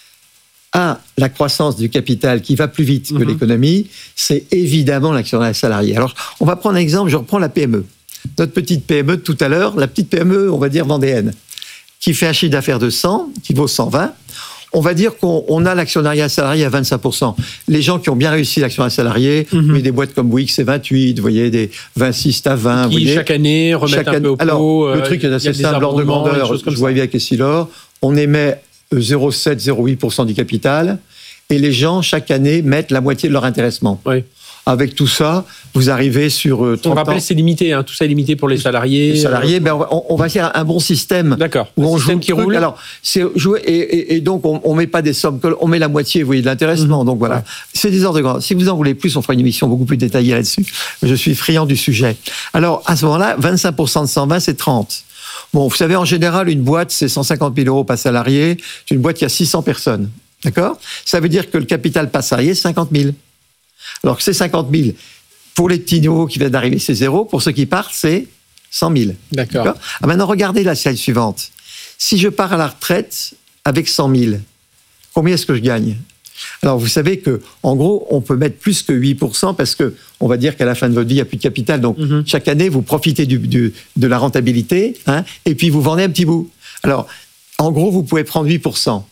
à la croissance du capital qui va plus vite que l'économie, c'est évidemment l'actionnariat salarié. Alors, on va prendre un exemple, je reprends la PME. Notre petite PME de tout à l'heure, la petite PME, on va dire vendéenne, qui fait un chiffre d'affaires de 100, qui vaut 120. On va dire qu'on a l'actionnariat salarié à 25%. Les gens qui ont bien réussi l'actionnariat salarié, mais des boîtes comme Bouygues, c'est 28, vous voyez, des 26 à 20. Qui, chaque année, remettent un peu au pot. Alors, le truc est assez simple, l'ordre de grandeur, je vois avec Essilor, on émet 0,7, 0,8% du capital, et les gens, chaque année, mettent la moitié de leur intéressement. Oui. Avec tout ça, vous arrivez sur 30 ans. On rappelle, c'est limité, tout ça est limité pour les salariés. Les salariés, on va faire un bon système. D'accord. Où on joue qui roule. Alors, c'est jouer, et donc on met pas des sommes, on met la moitié, vous voyez, de l'intéressement. Donc voilà. Ouais. C'est des ordres de grandeur. Si vous en voulez plus, on fera une émission beaucoup plus détaillée là-dessus. Je suis friand du sujet. Alors, à ce moment-là, 25% de 120, c'est 30. Bon, vous savez, en général, une boîte, c'est 150 000 euros par salarié. C'est une boîte qui a 600 personnes. D'accord ? Ça veut dire que le capital par salarié, c'est 50 000. Alors que c'est 50 000. Pour les petits nouveaux qui viennent d'arriver, c'est 0. Pour ceux qui partent, c'est 100 000. D'accord. Maintenant, regardez la slide suivante. Si je pars à la retraite avec 100 000, combien est-ce que je gagne ? Alors, vous savez que, en gros, on peut mettre plus que 8% parce que on va dire qu'à la fin de votre vie, il n'y a plus de capital. Donc, chaque année, vous profitez de la rentabilité, et puis vous vendez un petit bout. Alors, en gros, vous pouvez prendre 8%.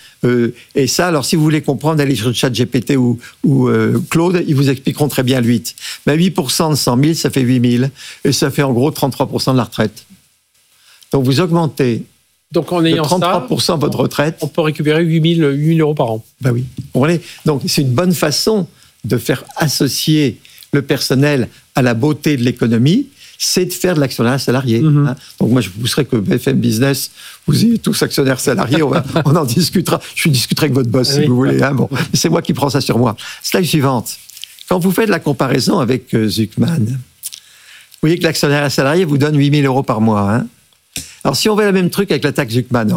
Et ça, alors si vous voulez comprendre, allez sur ChatGPT ou Claude, ils vous expliqueront très bien le 8. Mais 8% de 100 000, ça fait 8 000. Et ça fait en gros 33% de la retraite. Donc vous augmentez donc, en ayant de 33% ça, votre retraite. On peut récupérer 8 000 euros par an. Ben oui. Donc c'est une bonne façon de faire associer le personnel à la beauté de l'économie, c'est de faire de l'actionnariat salarié. Donc moi, je vous pousserais que BFM Business, vous ayez tous actionnaires salariés, on en discutera. Je discuterai avec votre boss, si vous voulez. Bon, c'est moi qui prends ça sur moi. Slide suivante. Quand vous faites la comparaison avec Zuckman, vous voyez que l'actionnariat salarié vous donne 8 000 euros par mois. Alors, si on fait le même truc avec la taxe Zuckman,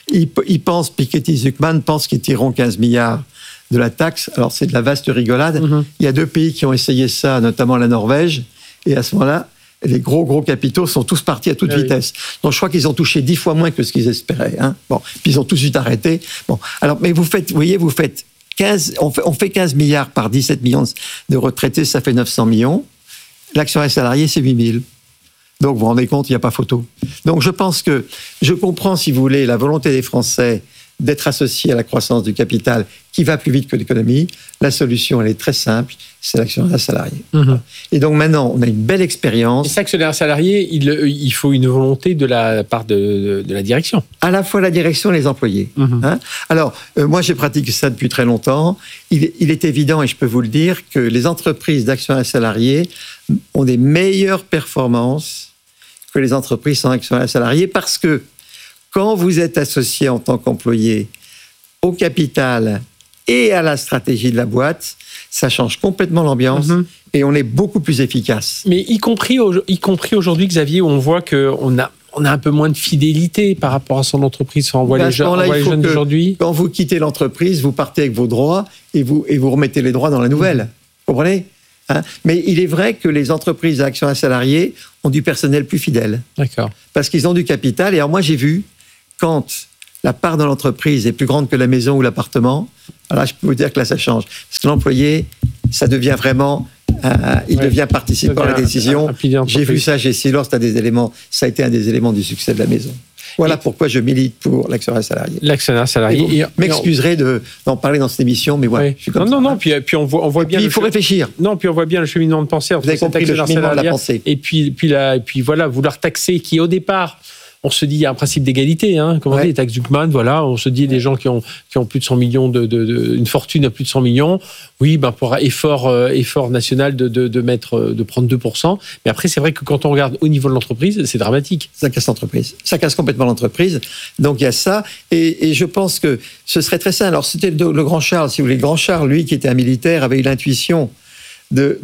Piketty Zuckman pense qu'ils tireront 15 milliards de la taxe. Alors, c'est de la vaste rigolade. Il y a 2 pays qui ont essayé ça, notamment la Norvège. Et à ce moment-là, les gros capitaux sont tous partis à toute vitesse. Donc, je crois qu'ils ont touché 10 fois moins que ce qu'ils espéraient. Bon, puis ils ont tout de suite arrêté. Bon, alors, mais vous faites 15, on fait 15 milliards par 17 millions de retraités, ça fait 900 millions. L'actionnaire salarié, c'est 8 000. Donc, vous vous rendez compte, il n'y a pas photo. Donc, je pense que je comprends, si vous voulez, la volonté des Français d'être associés à la croissance du capital qui va plus vite que l'économie. La solution, elle est très simple, c'est l'actionnariat salarié. Et donc maintenant, on a une belle expérience. Et cet actionnaire salarié, il faut une volonté de la part de la direction. À la fois la direction et les employés. Alors, moi, j'ai pratiqué ça depuis très longtemps. Il est évident, et je peux vous le dire, que les entreprises d'actionnaires salariés ont des meilleures performances que les entreprises sans actionnaires salariés parce que quand vous êtes associé en tant qu'employé au capital et à la stratégie de la boîte, ça change complètement l'ambiance et on est beaucoup plus efficace. Mais y compris aujourd'hui, Xavier, où on voit qu'on a un peu moins de fidélité par rapport à son entreprise. On voit les jeunes d'aujourd'hui. Quand vous quittez l'entreprise, vous partez avec vos droits et vous remettez les droits dans la nouvelle. Vous comprenez ? Mais il est vrai que les entreprises à actionnaires salariés ont du personnel plus fidèle. D'accord. Parce qu'ils ont du capital. Et alors moi, j'ai vu, quand la part de l'entreprise est plus grande que la maison ou l'appartement, alors là, je peux vous dire que là, ça change. Parce que l'employé, ça devient vraiment... il devient participant à la décision. J'ai vu ça chez Silor, ça a été un des éléments du succès de la maison. Voilà pourquoi je milite pour l'actionnaire salarié. L'actionnaire salarié. Vous m'excuserez d'en parler dans cette émission, mais voilà. Oui. Non. Puis on voit bien. Il faut réfléchir. Non, puis on voit bien le cheminement de pensée. Vous avez compris le cheminement de la pensée. Et puis voilà, vouloir taxer qui au départ. On se dit, il y a un principe d'égalité, comme on dit, les taxes Zuckman, voilà, on se dit, des gens qui ont plus de 100 millions, une fortune à plus de 100 millions, oui, pour effort national de prendre 2%. Mais après, c'est vrai que quand on regarde au niveau de l'entreprise, c'est dramatique. Ça casse l'entreprise. Ça casse complètement l'entreprise. Donc, il y a ça. Et je pense que ce serait très simple. Alors, c'était le grand Charles, si vous voulez. Le grand Charles, lui, qui était un militaire, avait eu l'intuition de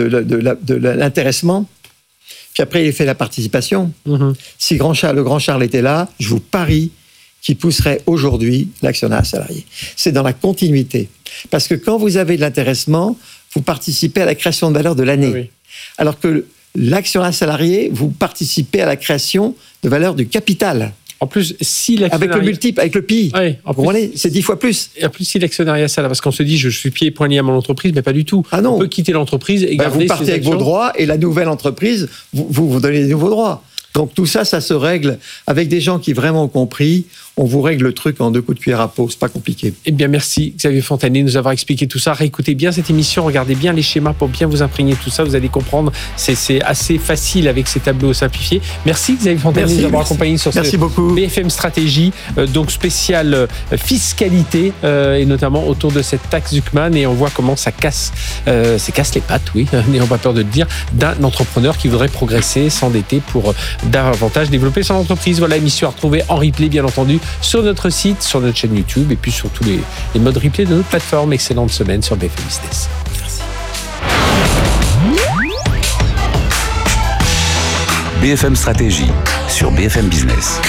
l'intéressement. Puis après, il a fait la participation. Si le grand Charles était là, je vous parie qu'il pousserait aujourd'hui l'actionnariat salarié. C'est dans la continuité. Parce que quand vous avez de l'intéressement, vous participez à la création de valeur de l'année. Oui. Alors que l'actionnariat salarié, vous participez à la création de valeur du capital. En plus, si avec le multiple, avec le PI, c'est 10 fois plus. Et en plus, si l'actionnariat salarié, parce qu'on se dit, je suis pieds et poings liés à mon entreprise, mais pas du tout. Ah non. On peut quitter l'entreprise et garder ses actions. Vous partez avec vos droits et la nouvelle entreprise, vous donnez des nouveaux droits. Donc tout ça, ça se règle avec des gens qui vraiment ont compris. On vous règle le truc en 2 coups de cuillère à peau, c'est pas compliqué. Eh bien, merci Xavier Fontanier de nous avoir expliqué tout ça. Réécoutez bien cette émission, regardez bien les schémas pour bien vous imprégner de tout ça. Vous allez comprendre, c'est assez facile avec ces tableaux simplifiés. Merci Xavier Fontanier de nous avoir accompagné sur ce BFM Stratégie, donc spéciale fiscalité, et notamment autour de cette taxe Zuckman. Et on voit comment ça casse les pattes, oui, n'ayons pas peur de le dire, d'un entrepreneur qui voudrait progresser, s'endetter pour davantage développer son entreprise. Voilà, émission à retrouver en replay, bien entendu, sur notre site, sur notre chaîne YouTube et puis sur tous les modes replay de notre plateforme. Excellente semaine sur BFM Business. Merci. BFM Stratégie sur BFM Business.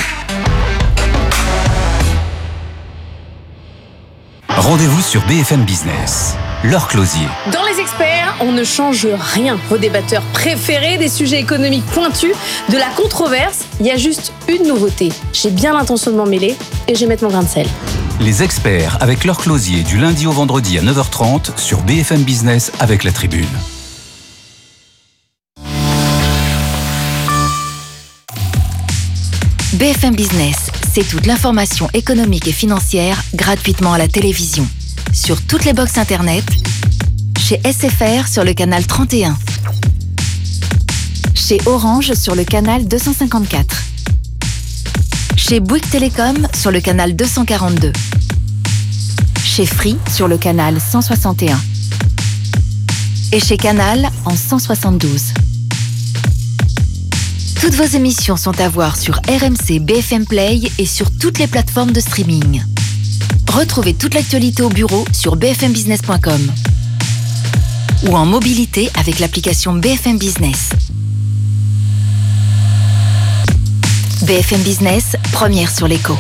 Rendez-vous sur BFM Business. Laure Closier. Dans Les Experts, on ne change rien. Vos débatteurs préférés, des sujets économiques pointus, de la controverse. Il y a juste une nouveauté. J'ai bien l'intention de m'en mêler et je vais mettre mon grain de sel. Les Experts avec Laure Closier du lundi au vendredi à 9h30 sur BFM Business avec La Tribune. BFM Business, c'est toute l'information économique et financière gratuitement à la télévision. Sur toutes les box internet, chez SFR sur le canal 31, chez Orange sur le canal 254, chez Bouygues Télécom sur le canal 242, chez Free sur le canal 161 et chez Canal en 172. Toutes vos émissions sont à voir sur RMC BFM Play et sur toutes les plateformes de streaming. Retrouvez toute l'actualité au bureau sur bfmbusiness.com ou en mobilité avec l'application BFM Business. BFM Business, première sur l'écho.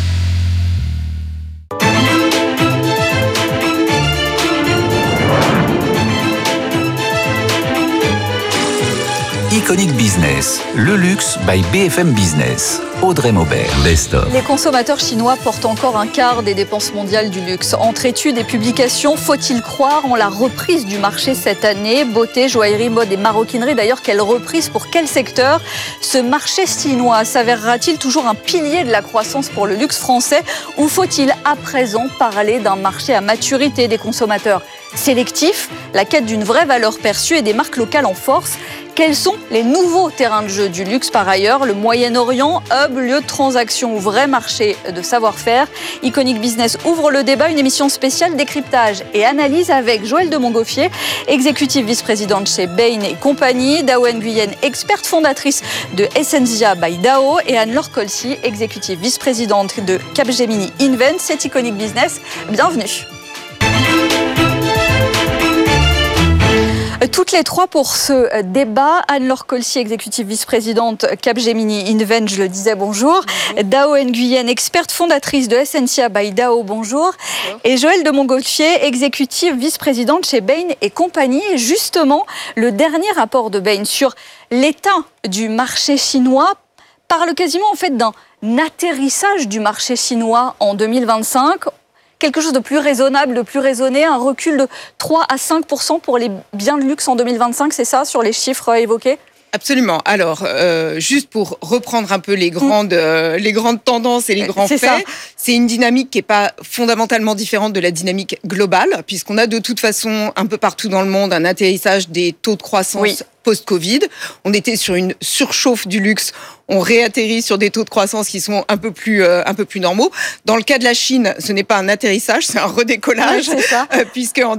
Iconic Business, le luxe by BFM Business. Audrey Maubert, Best of. Les consommateurs chinois portent encore un quart des dépenses mondiales du luxe. Entre études et publications, faut-il croire en la reprise du marché cette année? Beauté, joaillerie, mode et maroquinerie. D'ailleurs, quelle reprise pour quel secteur? Ce marché chinois s'avérera-t-il toujours un pilier de la croissance pour le luxe français? Ou faut-il à présent parler d'un marché à maturité des consommateurs sélectifs, la quête d'une vraie valeur perçue et des marques locales en force? Quels sont les nouveaux terrains de jeu du luxe par ailleurs? Le Moyen-Orient, hub, lieu de transaction ou vrai marché de savoir-faire. Iconic Business ouvre le débat, une émission spéciale décryptage et analyse avec Joëlle de Montgolfier, exécutive vice-présidente chez Bain et compagnie, Dao Nguyen, experte fondatrice de Essentia by Dao, et Anne-Laure Colcy, exécutive vice-présidente de Capgemini Invent. C'est Iconic Business. Bienvenue. Toutes les trois pour ce débat. Anne-Laure Colcy, exécutive vice-présidente Capgemini Invent, je le disais, bonjour. Dao Nguyen, experte fondatrice de Essentia by Dao, bonjour. Et Joëlle de Montgolfier, exécutive vice-présidente chez Bain et compagnie. Et justement, le dernier rapport de Bain sur l'état du marché chinois parle quasiment en fait d'un atterrissage du marché chinois en 2025. Quelque chose de plus raisonnable, de plus raisonné, un recul de 3 à 5% pour les biens de luxe en 2025, c'est ça, sur les chiffres évoqués ? Absolument. Alors, juste pour reprendre un peu les grandes tendances et les grands faits, c'est une dynamique qui n'est pas fondamentalement différente de la dynamique globale, puisqu'on a de toute façon un peu partout dans le monde un atterrissage des taux de croissance post-Covid. On était sur une surchauffe du luxe. On réatterrit sur des taux de croissance qui sont un peu plus normaux. Dans le cas de la Chine, ce n'est pas un atterrissage, c'est un redécollage, puisque en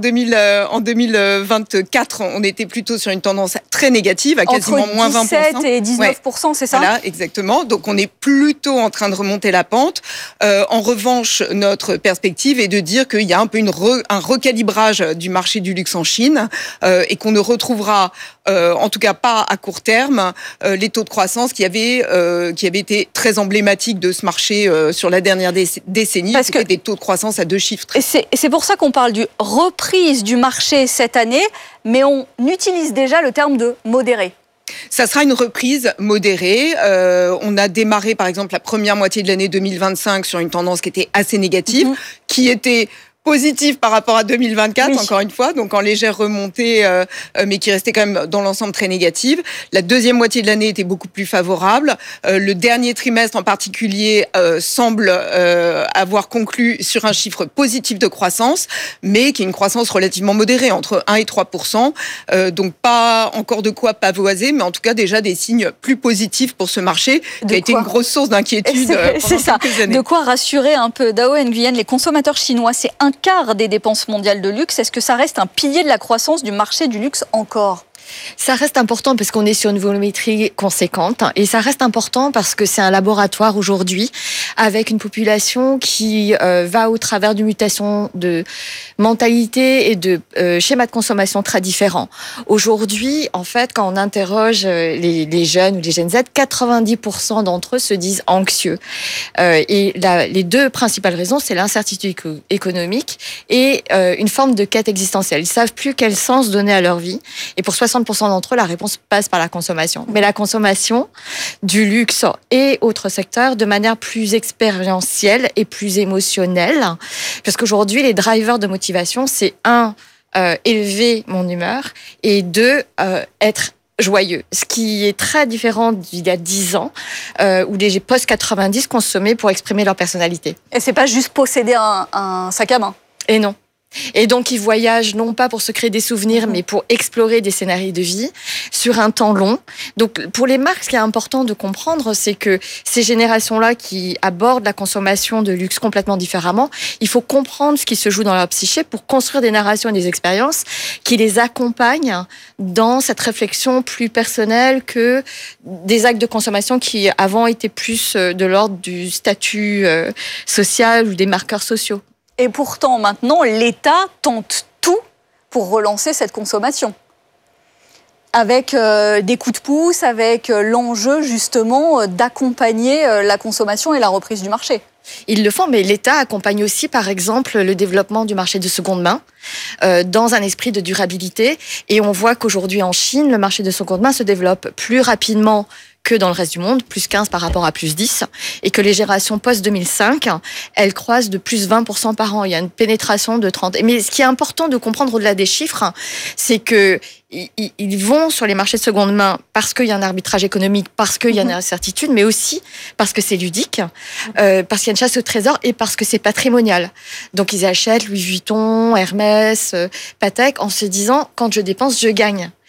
2024, on était plutôt sur une tendance très négative, à quasiment moins 20%. Entre 17 et 19%, c'est ça ? Voilà, exactement. Donc on est plutôt en train de remonter la pente. En revanche, notre perspective est de dire qu'il y a un peu un recalibrage du marché du luxe en Chine et qu'on ne retrouvera en tout cas pas à court terme, les taux de croissance qui avaient été très emblématiques de ce marché sur la dernière décennie. Parce que des taux de croissance à 2 chiffres. Et c'est pour ça qu'on parle de reprise du marché cette année, mais on utilise déjà le terme de modéré. Ça sera une reprise modérée. On a démarré, par exemple, la première moitié de l'année 2025 sur une tendance qui était assez négative, qui était positive par rapport à 2024, encore une fois, donc en légère remontée, mais qui restait quand même dans l'ensemble très négative. La deuxième moitié de l'année était beaucoup plus favorable. Le dernier trimestre en particulier semble avoir conclu sur un chiffre positif de croissance, mais qui est une croissance relativement modérée, entre 1 et 3%. Donc pas encore de quoi pavoiser, mais en tout cas déjà des signes plus positifs pour ce marché, qui a été une grosse source d'inquiétude pendant quelques années. De quoi rassurer un peu Dao Nguyen, les consommateurs chinois, c'est un quart des dépenses mondiales de luxe. Est-ce que ça reste un pilier de la croissance du marché du luxe encore ? Ça reste important parce qu'on est sur une volumétrie conséquente et ça reste important parce que c'est un laboratoire aujourd'hui avec une population qui va au travers d'une mutation de mentalité et de schémas de consommation très différents. Aujourd'hui, en fait, quand on interroge les jeunes ou les Gen Z, 90% d'entre eux se disent anxieux. Et les deux principales raisons, c'est l'incertitude économique et une forme de quête existentielle. Ils savent plus quel sens donner à leur vie. Et pour 60% d'entre eux, la réponse passe par la consommation. Mais la consommation du luxe et autres secteurs de manière plus expérientielle et plus émotionnelle. Parce qu'aujourd'hui, les drivers de motivation, c'est élever mon humeur et 2, être joyeux. Ce qui est très différent d'il y a 10 ans, où les post-90 consommaient pour exprimer leur personnalité. Et c'est pas juste posséder un sac à main. Et non. Et donc, ils voyagent non pas pour se créer des souvenirs, mais pour explorer des scénarios de vie sur un temps long. Donc, pour les marques, ce qui est important de comprendre, c'est que ces générations-là qui abordent la consommation de luxe complètement différemment, il faut comprendre ce qui se joue dans leur psyché pour construire des narrations et des expériences qui les accompagnent dans cette réflexion plus personnelle que des actes de consommation qui avant étaient plus de l'ordre du statut social ou des marqueurs sociaux. Et pourtant, maintenant, l'État tente tout pour relancer cette consommation. Avec des coups de pouce, avec l'enjeu, justement, d'accompagner la consommation et la reprise du marché. Ils le font, mais l'État accompagne aussi, par exemple, le développement du marché de seconde main dans un esprit de durabilité. Et on voit qu'aujourd'hui, en Chine, le marché de seconde main se développe plus rapidement que dans le reste du monde, plus 15 par rapport à plus 10, et que les générations post-2005, elles croissent de plus 20% par an. Il y a une pénétration de 30%. Mais ce qui est important de comprendre au-delà des chiffres, c'est que ils vont sur les marchés de seconde main parce qu'il y a un arbitrage économique, parce qu'il y a une incertitude, mais aussi parce que c'est ludique, parce qu'il y a une chasse au trésor et parce que c'est patrimonial. Donc ils achètent Louis Vuitton, Hermès, Patek en se disant, quand je dépense, je gagne.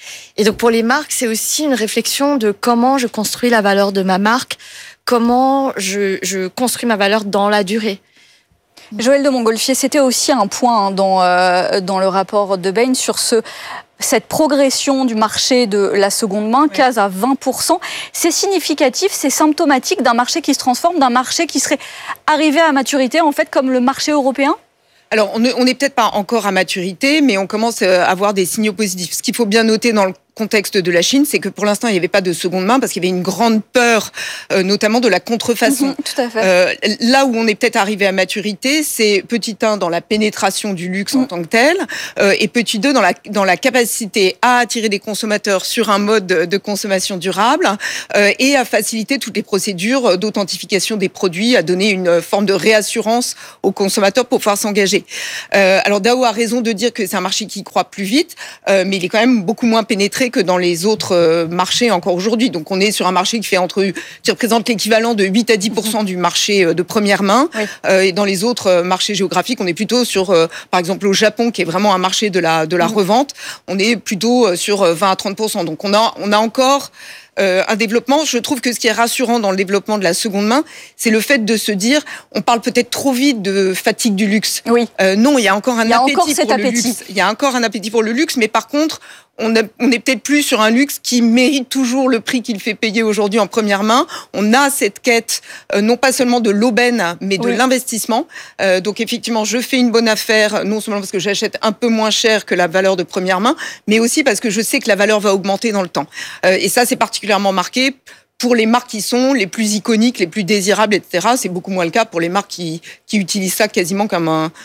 Et donc pour les marques, c'est aussi une réflexion de comment je construis la valeur de ma marque, comment je construis ma valeur dans la durée. Joël de Montgolfier, c'était aussi un point dans le rapport de Bain sur cette progression du marché de la seconde main, 15 à 20%. C'est significatif, c'est symptomatique d'un marché qui se transforme, d'un marché qui serait arrivé à maturité, en fait, comme le marché européen ? Alors, on n'est peut-être pas encore à maturité, mais on commence à avoir des signaux positifs. Ce qu'il faut bien noter dans le contexte de la Chine, c'est que pour l'instant, il n'y avait pas de seconde main parce qu'il y avait une grande peur, notamment de la contrefaçon. Tout à fait. Là où on est peut-être arrivé à maturité, c'est petit 1 dans la pénétration du luxe en tant que tel, et petit 2 dans la capacité à attirer des consommateurs sur un mode de consommation durable et à faciliter toutes les procédures d'authentification des produits, à donner une forme de réassurance aux consommateurs pour pouvoir s'engager. Alors Dao a raison de dire que c'est un marché qui croît plus vite, mais il est quand même beaucoup moins pénétré que dans les autres marchés encore aujourd'hui. Donc on est sur un marché qui représente l'équivalent de 8 à 10% du marché de première main. Oui. Et dans les autres marchés géographiques, on est plutôt sur, par exemple, au Japon, qui est vraiment un marché de la revente, on est plutôt sur 20 à 30%. Donc on a encore un développement. Je trouve que ce qui est rassurant dans le développement de la seconde main, c'est le fait de se dire, on parle peut-être trop vite de fatigue du luxe. Oui. Non, il y a encore un appétit pour le luxe. Il y a encore un appétit pour le luxe, mais par contre, on est peut-être plus sur un luxe qui mérite toujours le prix qu'il fait payer aujourd'hui en première main. On a cette quête, non pas seulement de l'aubaine, mais de l'investissement. Donc effectivement, je fais une bonne affaire, non seulement parce que j'achète un peu moins cher que la valeur de première main, mais aussi parce que je sais que la valeur va augmenter dans le temps. Et ça, c'est particulièrement marqué pour les marques qui sont les plus iconiques, les plus désirables, etc. C'est beaucoup moins le cas pour les marques qui utilisent ça quasiment comme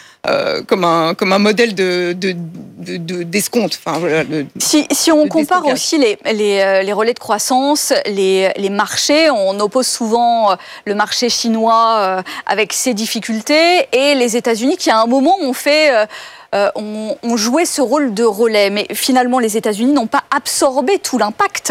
un modèle d'escompte. Enfin, voilà, si on compare aussi les relais de croissance, les marchés, on oppose souvent le marché chinois avec ses difficultés et les États-Unis qui à un moment ont joué ce rôle de relais. Mais finalement, les États-Unis n'ont pas absorbé tout l'impact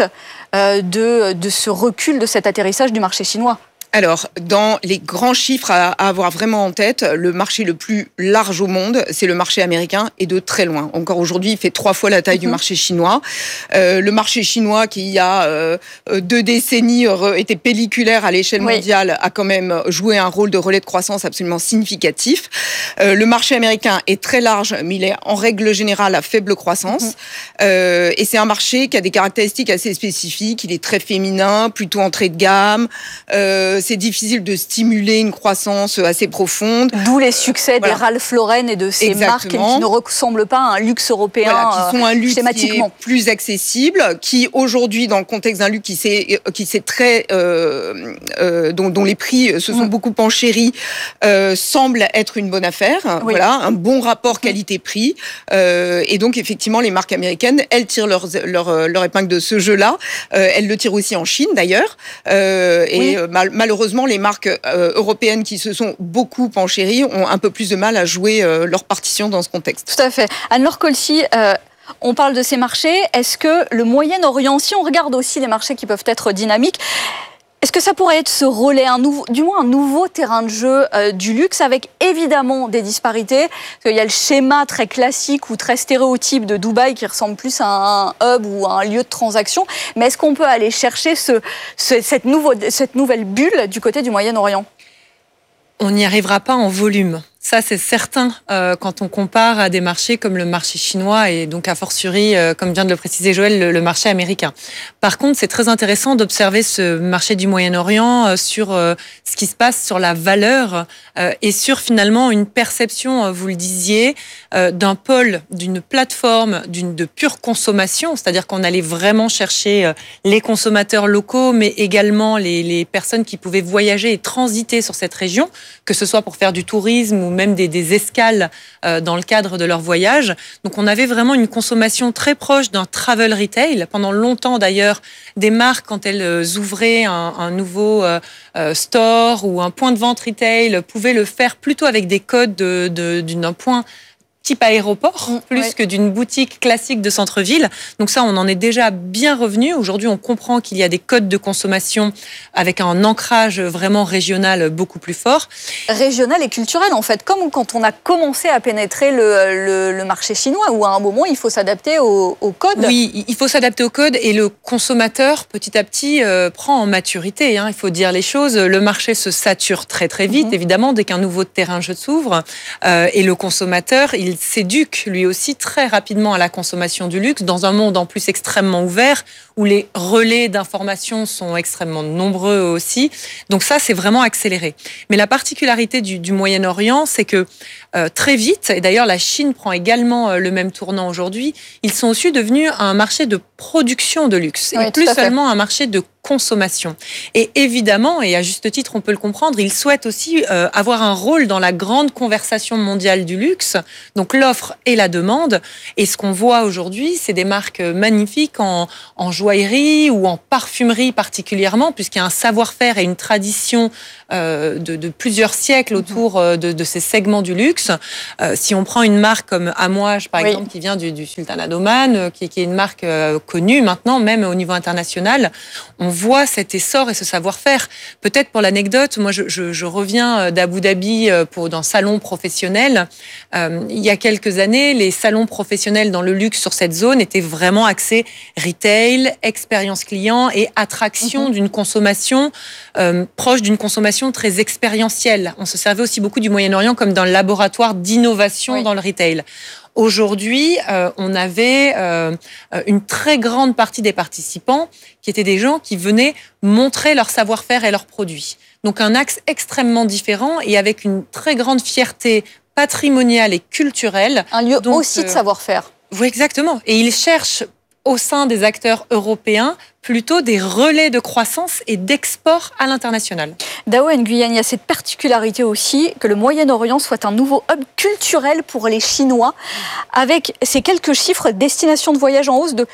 de ce recul, de cet atterrissage du marché chinois. Alors, dans les grands chiffres à avoir vraiment en tête, le marché le plus large au monde, c'est le marché américain et de très loin. Encore aujourd'hui, il fait 3 fois la taille du marché chinois. Le marché chinois, qui il y a 2 décennies était pelliculaire à l'échelle mondiale, a quand même joué un rôle de relais de croissance absolument significatif. Le marché américain est très large, mais il est en règle générale à faible croissance. Et c'est un marché qui a des caractéristiques assez spécifiques. Il est très féminin, plutôt entrée de gamme. C'est difficile de stimuler une croissance assez profonde. D'où les succès des Ralph Lauren et de ces marques qui ne ressemblent pas à un luxe européen, qui sont un luxe schématiquement. Qui est plus accessible, qui aujourd'hui, dans le contexte d'un luxe qui s'est très, dont les prix se sont beaucoup enchéris, semble être une bonne affaire. Oui. Voilà, un bon rapport qualité-prix. Et donc effectivement, les marques américaines, elles tirent leur épingle de ce jeu-là. Elles le tirent aussi en Chine d'ailleurs. Et malheureusement, les marques européennes qui se sont beaucoup enchéries ont un peu plus de mal à jouer leur partition dans ce contexte. Tout à fait. Anne-Laure Colcy, on parle de ces marchés. Est-ce que le Moyen-Orient, si on regarde aussi les marchés qui peuvent être dynamiques, est-ce que ça pourrait être ce relais, du moins un nouveau terrain de jeu du luxe, avec évidemment des disparités? Parce qu'il y a le schéma très classique ou très stéréotype de Dubaï qui ressemble plus à un hub ou à un lieu de transaction. Mais est-ce qu'on peut aller chercher cette nouvelle bulle du côté du Moyen-Orient? On n'y arrivera pas en volume. Ça, c'est certain quand on compare à des marchés comme le marché chinois et donc a fortiori, comme vient de le préciser Joël, le marché américain. Par contre, c'est très intéressant d'observer ce marché du Moyen-Orient sur ce qui se passe sur la valeur et sur finalement une perception, vous le disiez, d'un pôle, d'une plateforme, de pure consommation, c'est-à-dire qu'on allait vraiment chercher les consommateurs locaux, mais également les personnes qui pouvaient voyager et transiter sur cette région, que ce soit pour faire du tourisme ou même des escales dans le cadre de leur voyage. Donc on avait vraiment une consommation très proche d'un travel retail. Pendant longtemps d'ailleurs, des marques, quand elles ouvraient un nouveau store ou un point de vente retail, pouvaient le faire plutôt avec des codes d'un point type aéroport, plus que d'une boutique classique de centre-ville. Donc ça, on en est déjà bien revenu. Aujourd'hui, on comprend qu'il y a des codes de consommation avec un ancrage vraiment régional beaucoup plus fort. Régional et culturel, en fait. Comme quand on a commencé à pénétrer le marché chinois, où à un moment, il faut s'adapter au code. Oui, il faut s'adapter au code et le consommateur, petit à petit, prend en maturité. Il faut dire les choses. Le marché se sature très, très vite, évidemment, dès qu'un nouveau terrain de jeu s'ouvre. Et le consommateur, il s'éduque lui aussi très rapidement à la consommation du luxe dans un monde en plus extrêmement ouvert où les relais d'information sont extrêmement nombreux aussi. Donc ça, c'est vraiment accéléré. Mais la particularité du Moyen-Orient, c'est que très vite, et d'ailleurs la Chine prend également le même tournant aujourd'hui, ils sont aussi devenus un marché de production de luxe et plus seulement un marché de consommation. Et évidemment, et à juste titre, on peut le comprendre, ils souhaitent aussi avoir un rôle dans la grande conversation mondiale du luxe, donc l'offre et la demande. Et ce qu'on voit aujourd'hui, c'est des marques magnifiques en joaillerie ou en parfumerie particulièrement, puisqu'il y a un savoir-faire et une tradition de plusieurs siècles autour de ces segments du luxe. Si on prend une marque comme Amouage, par exemple, qui vient du Sultanat d'Oman, qui est une marque connue maintenant, même au niveau international, on voit cet essor et ce savoir-faire. Peut-être pour l'anecdote, moi je reviens d'Abu Dhabi dans salon professionnel. Il y a quelques années, les salons professionnels dans le luxe sur cette zone étaient vraiment axés retail, expérience client et attraction d'une consommation proche d'une consommation très expérientielle. On se servait aussi beaucoup du Moyen-Orient comme d'un laboratoire d'innovation dans le retail. Aujourd'hui, on avait une très grande partie des participants qui étaient des gens qui venaient montrer leur savoir-faire et leurs produits. Donc un axe extrêmement différent et avec une très grande fierté patrimoniale et culturelle. Un lieu aussi de savoir-faire. Oui, exactement. Et ils cherchent au sein des acteurs européens plutôt des relais de croissance et d'export à l'international. Dao Nguyen, il y a cette particularité aussi que le Moyen-Orient soit un nouveau hub culturel pour les Chinois, avec ces quelques chiffres, destination de voyage en hausse de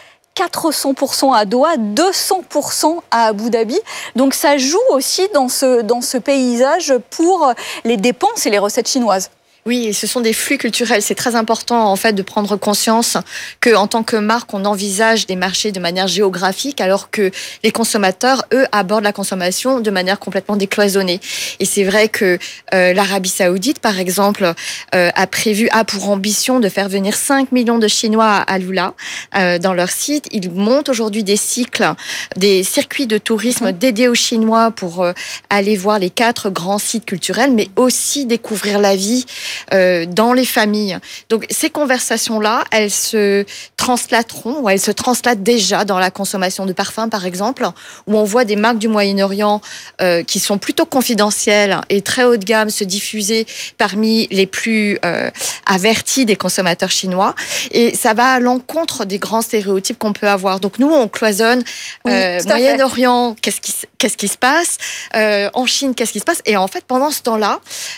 400% à Doha, 200% à Abu Dhabi. Donc ça joue aussi dans ce paysage pour les dépenses et les recettes chinoises. Oui, et ce sont des flux culturels. C'est très important, en fait, de prendre conscience que, en tant que marque, on envisage des marchés de manière géographique, alors que les consommateurs, eux, abordent la consommation de manière complètement décloisonnée. Et c'est vrai que l'Arabie Saoudite, par exemple, a pour ambition de faire venir 5 millions de Chinois à Lula dans leur site. Ils montent aujourd'hui des circuits de tourisme dédiés aux Chinois pour aller voir les 4 grands sites culturels, mais aussi découvrir la vie dans les familles. Donc ces conversations-là, elles se translateront, ou elles se translatent déjà dans la consommation de parfums, par exemple, où on voit des marques du Moyen-Orient qui sont plutôt confidentielles et très haut de gamme se diffuser parmi les plus avertis des consommateurs chinois. Et ça va à l'encontre des grands stéréotypes qu'on peut avoir. Donc nous, on cloisonne Moyen-Orient, qu'est-ce qui se passe, en Chine, qu'est-ce qui se passe. Et en fait, pendant ce temps-là,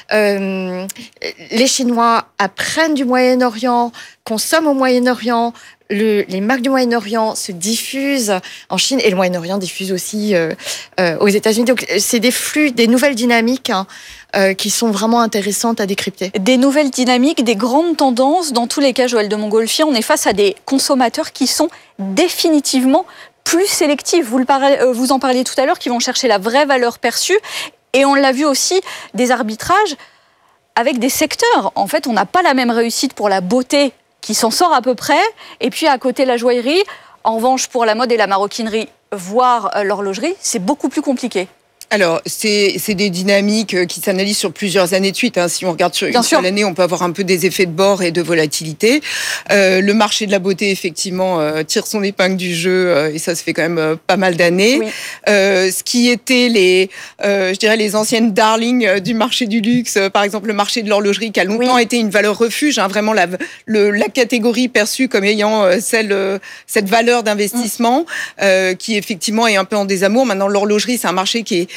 les Chinois apprennent du Moyen-Orient, consomment au Moyen-Orient, les marques du Moyen-Orient se diffusent en Chine et le Moyen-Orient diffuse aussi aux États-Unis. Donc c'est des flux, des nouvelles dynamiques qui sont vraiment intéressantes à décrypter. Des nouvelles dynamiques, des grandes tendances. Dans tous les cas, Joël de Montgolfier, on est face à des consommateurs qui sont définitivement plus sélectifs. Vous en parliez tout à l'heure, qui vont chercher la vraie valeur perçue. Et on l'a vu aussi, des arbitrages avec des secteurs. En fait, on n'a pas la même réussite pour la beauté qui s'en sort à peu près, et puis à côté la joaillerie. En revanche, pour la mode et la maroquinerie, voire l'horlogerie, c'est beaucoup plus compliqué. Alors, c'est des dynamiques qui s'analysent sur plusieurs années de suite. Si on regarde sur une seule année, on peut avoir un peu des effets de bord et de volatilité. Le marché de la beauté, effectivement, tire son épingle du jeu, et ça se fait quand même pas mal d'années. Oui. Ce qui était les anciennes darlings du marché du luxe, par exemple le marché de l'horlogerie, qui a longtemps été une valeur refuge, vraiment la catégorie perçue comme ayant cette valeur d'investissement, qui effectivement est un peu en désamour. Maintenant, l'horlogerie, c'est un marché qui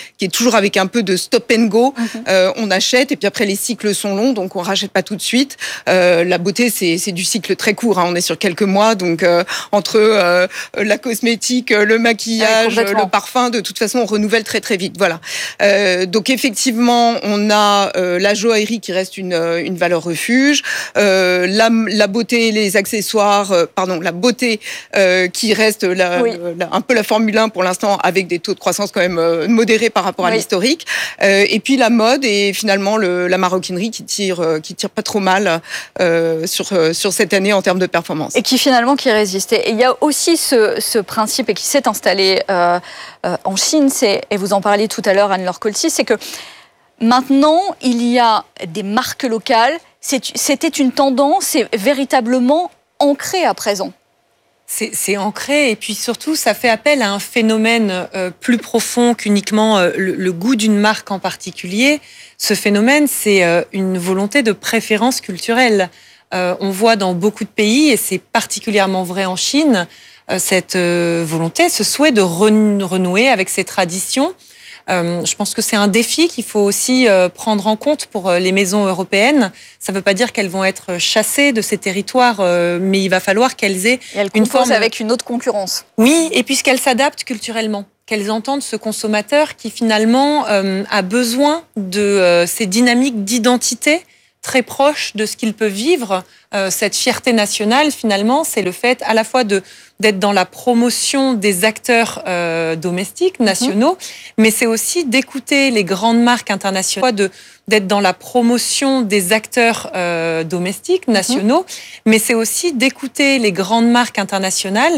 qui est toujours avec un peu de stop and go. On achète et puis après les cycles sont longs, donc on rachète pas tout de suite. La beauté, c'est du cycle très court. On est sur quelques mois, donc entre la cosmétique, le maquillage, le parfum, de toute façon, on renouvelle très très vite. Voilà. Donc effectivement, on a la joaillerie qui reste une valeur refuge, la beauté, les accessoires, la beauté qui reste un peu la Formule 1 pour l'instant, avec des taux de croissance quand même modérés par rapport à l'historique. Et puis la mode et finalement la maroquinerie qui tire pas trop mal sur cette année en termes de performance. Et qui finalement qui résiste. Et il y a aussi ce principe et qui s'est installé en Chine, et vous en parliez tout à l'heure, Anne-Laure Colty, c'est que maintenant il y a des marques locales. C'était une tendance, c'est véritablement ancré à présent. C'est ancré et puis surtout ça fait appel à un phénomène plus profond qu'uniquement le goût d'une marque en particulier. Ce phénomène, c'est une volonté de préférence culturelle. On voit dans beaucoup de pays, et c'est particulièrement vrai en Chine, cette volonté, ce souhait de renouer avec ses traditions. Je pense que c'est un défi qu'il faut aussi prendre en compte pour les maisons européennes. Ça ne veut pas dire qu'elles vont être chassées de ces territoires, mais il va falloir qu'elles aient une forme avec une autre concurrence. Oui, et puisqu'elles s'adaptent culturellement, qu'elles entendent ce consommateur qui finalement a besoin de ces dynamiques d'identité très proches de ce qu'il peut vivre. Cette fierté nationale, finalement, c'est le fait à la fois d'être dans la promotion des acteurs domestiques, nationaux, mais c'est aussi d'écouter les grandes marques internationales, d'être dans la promotion des acteurs domestiques, nationaux, mais c'est aussi d'écouter les grandes marques internationales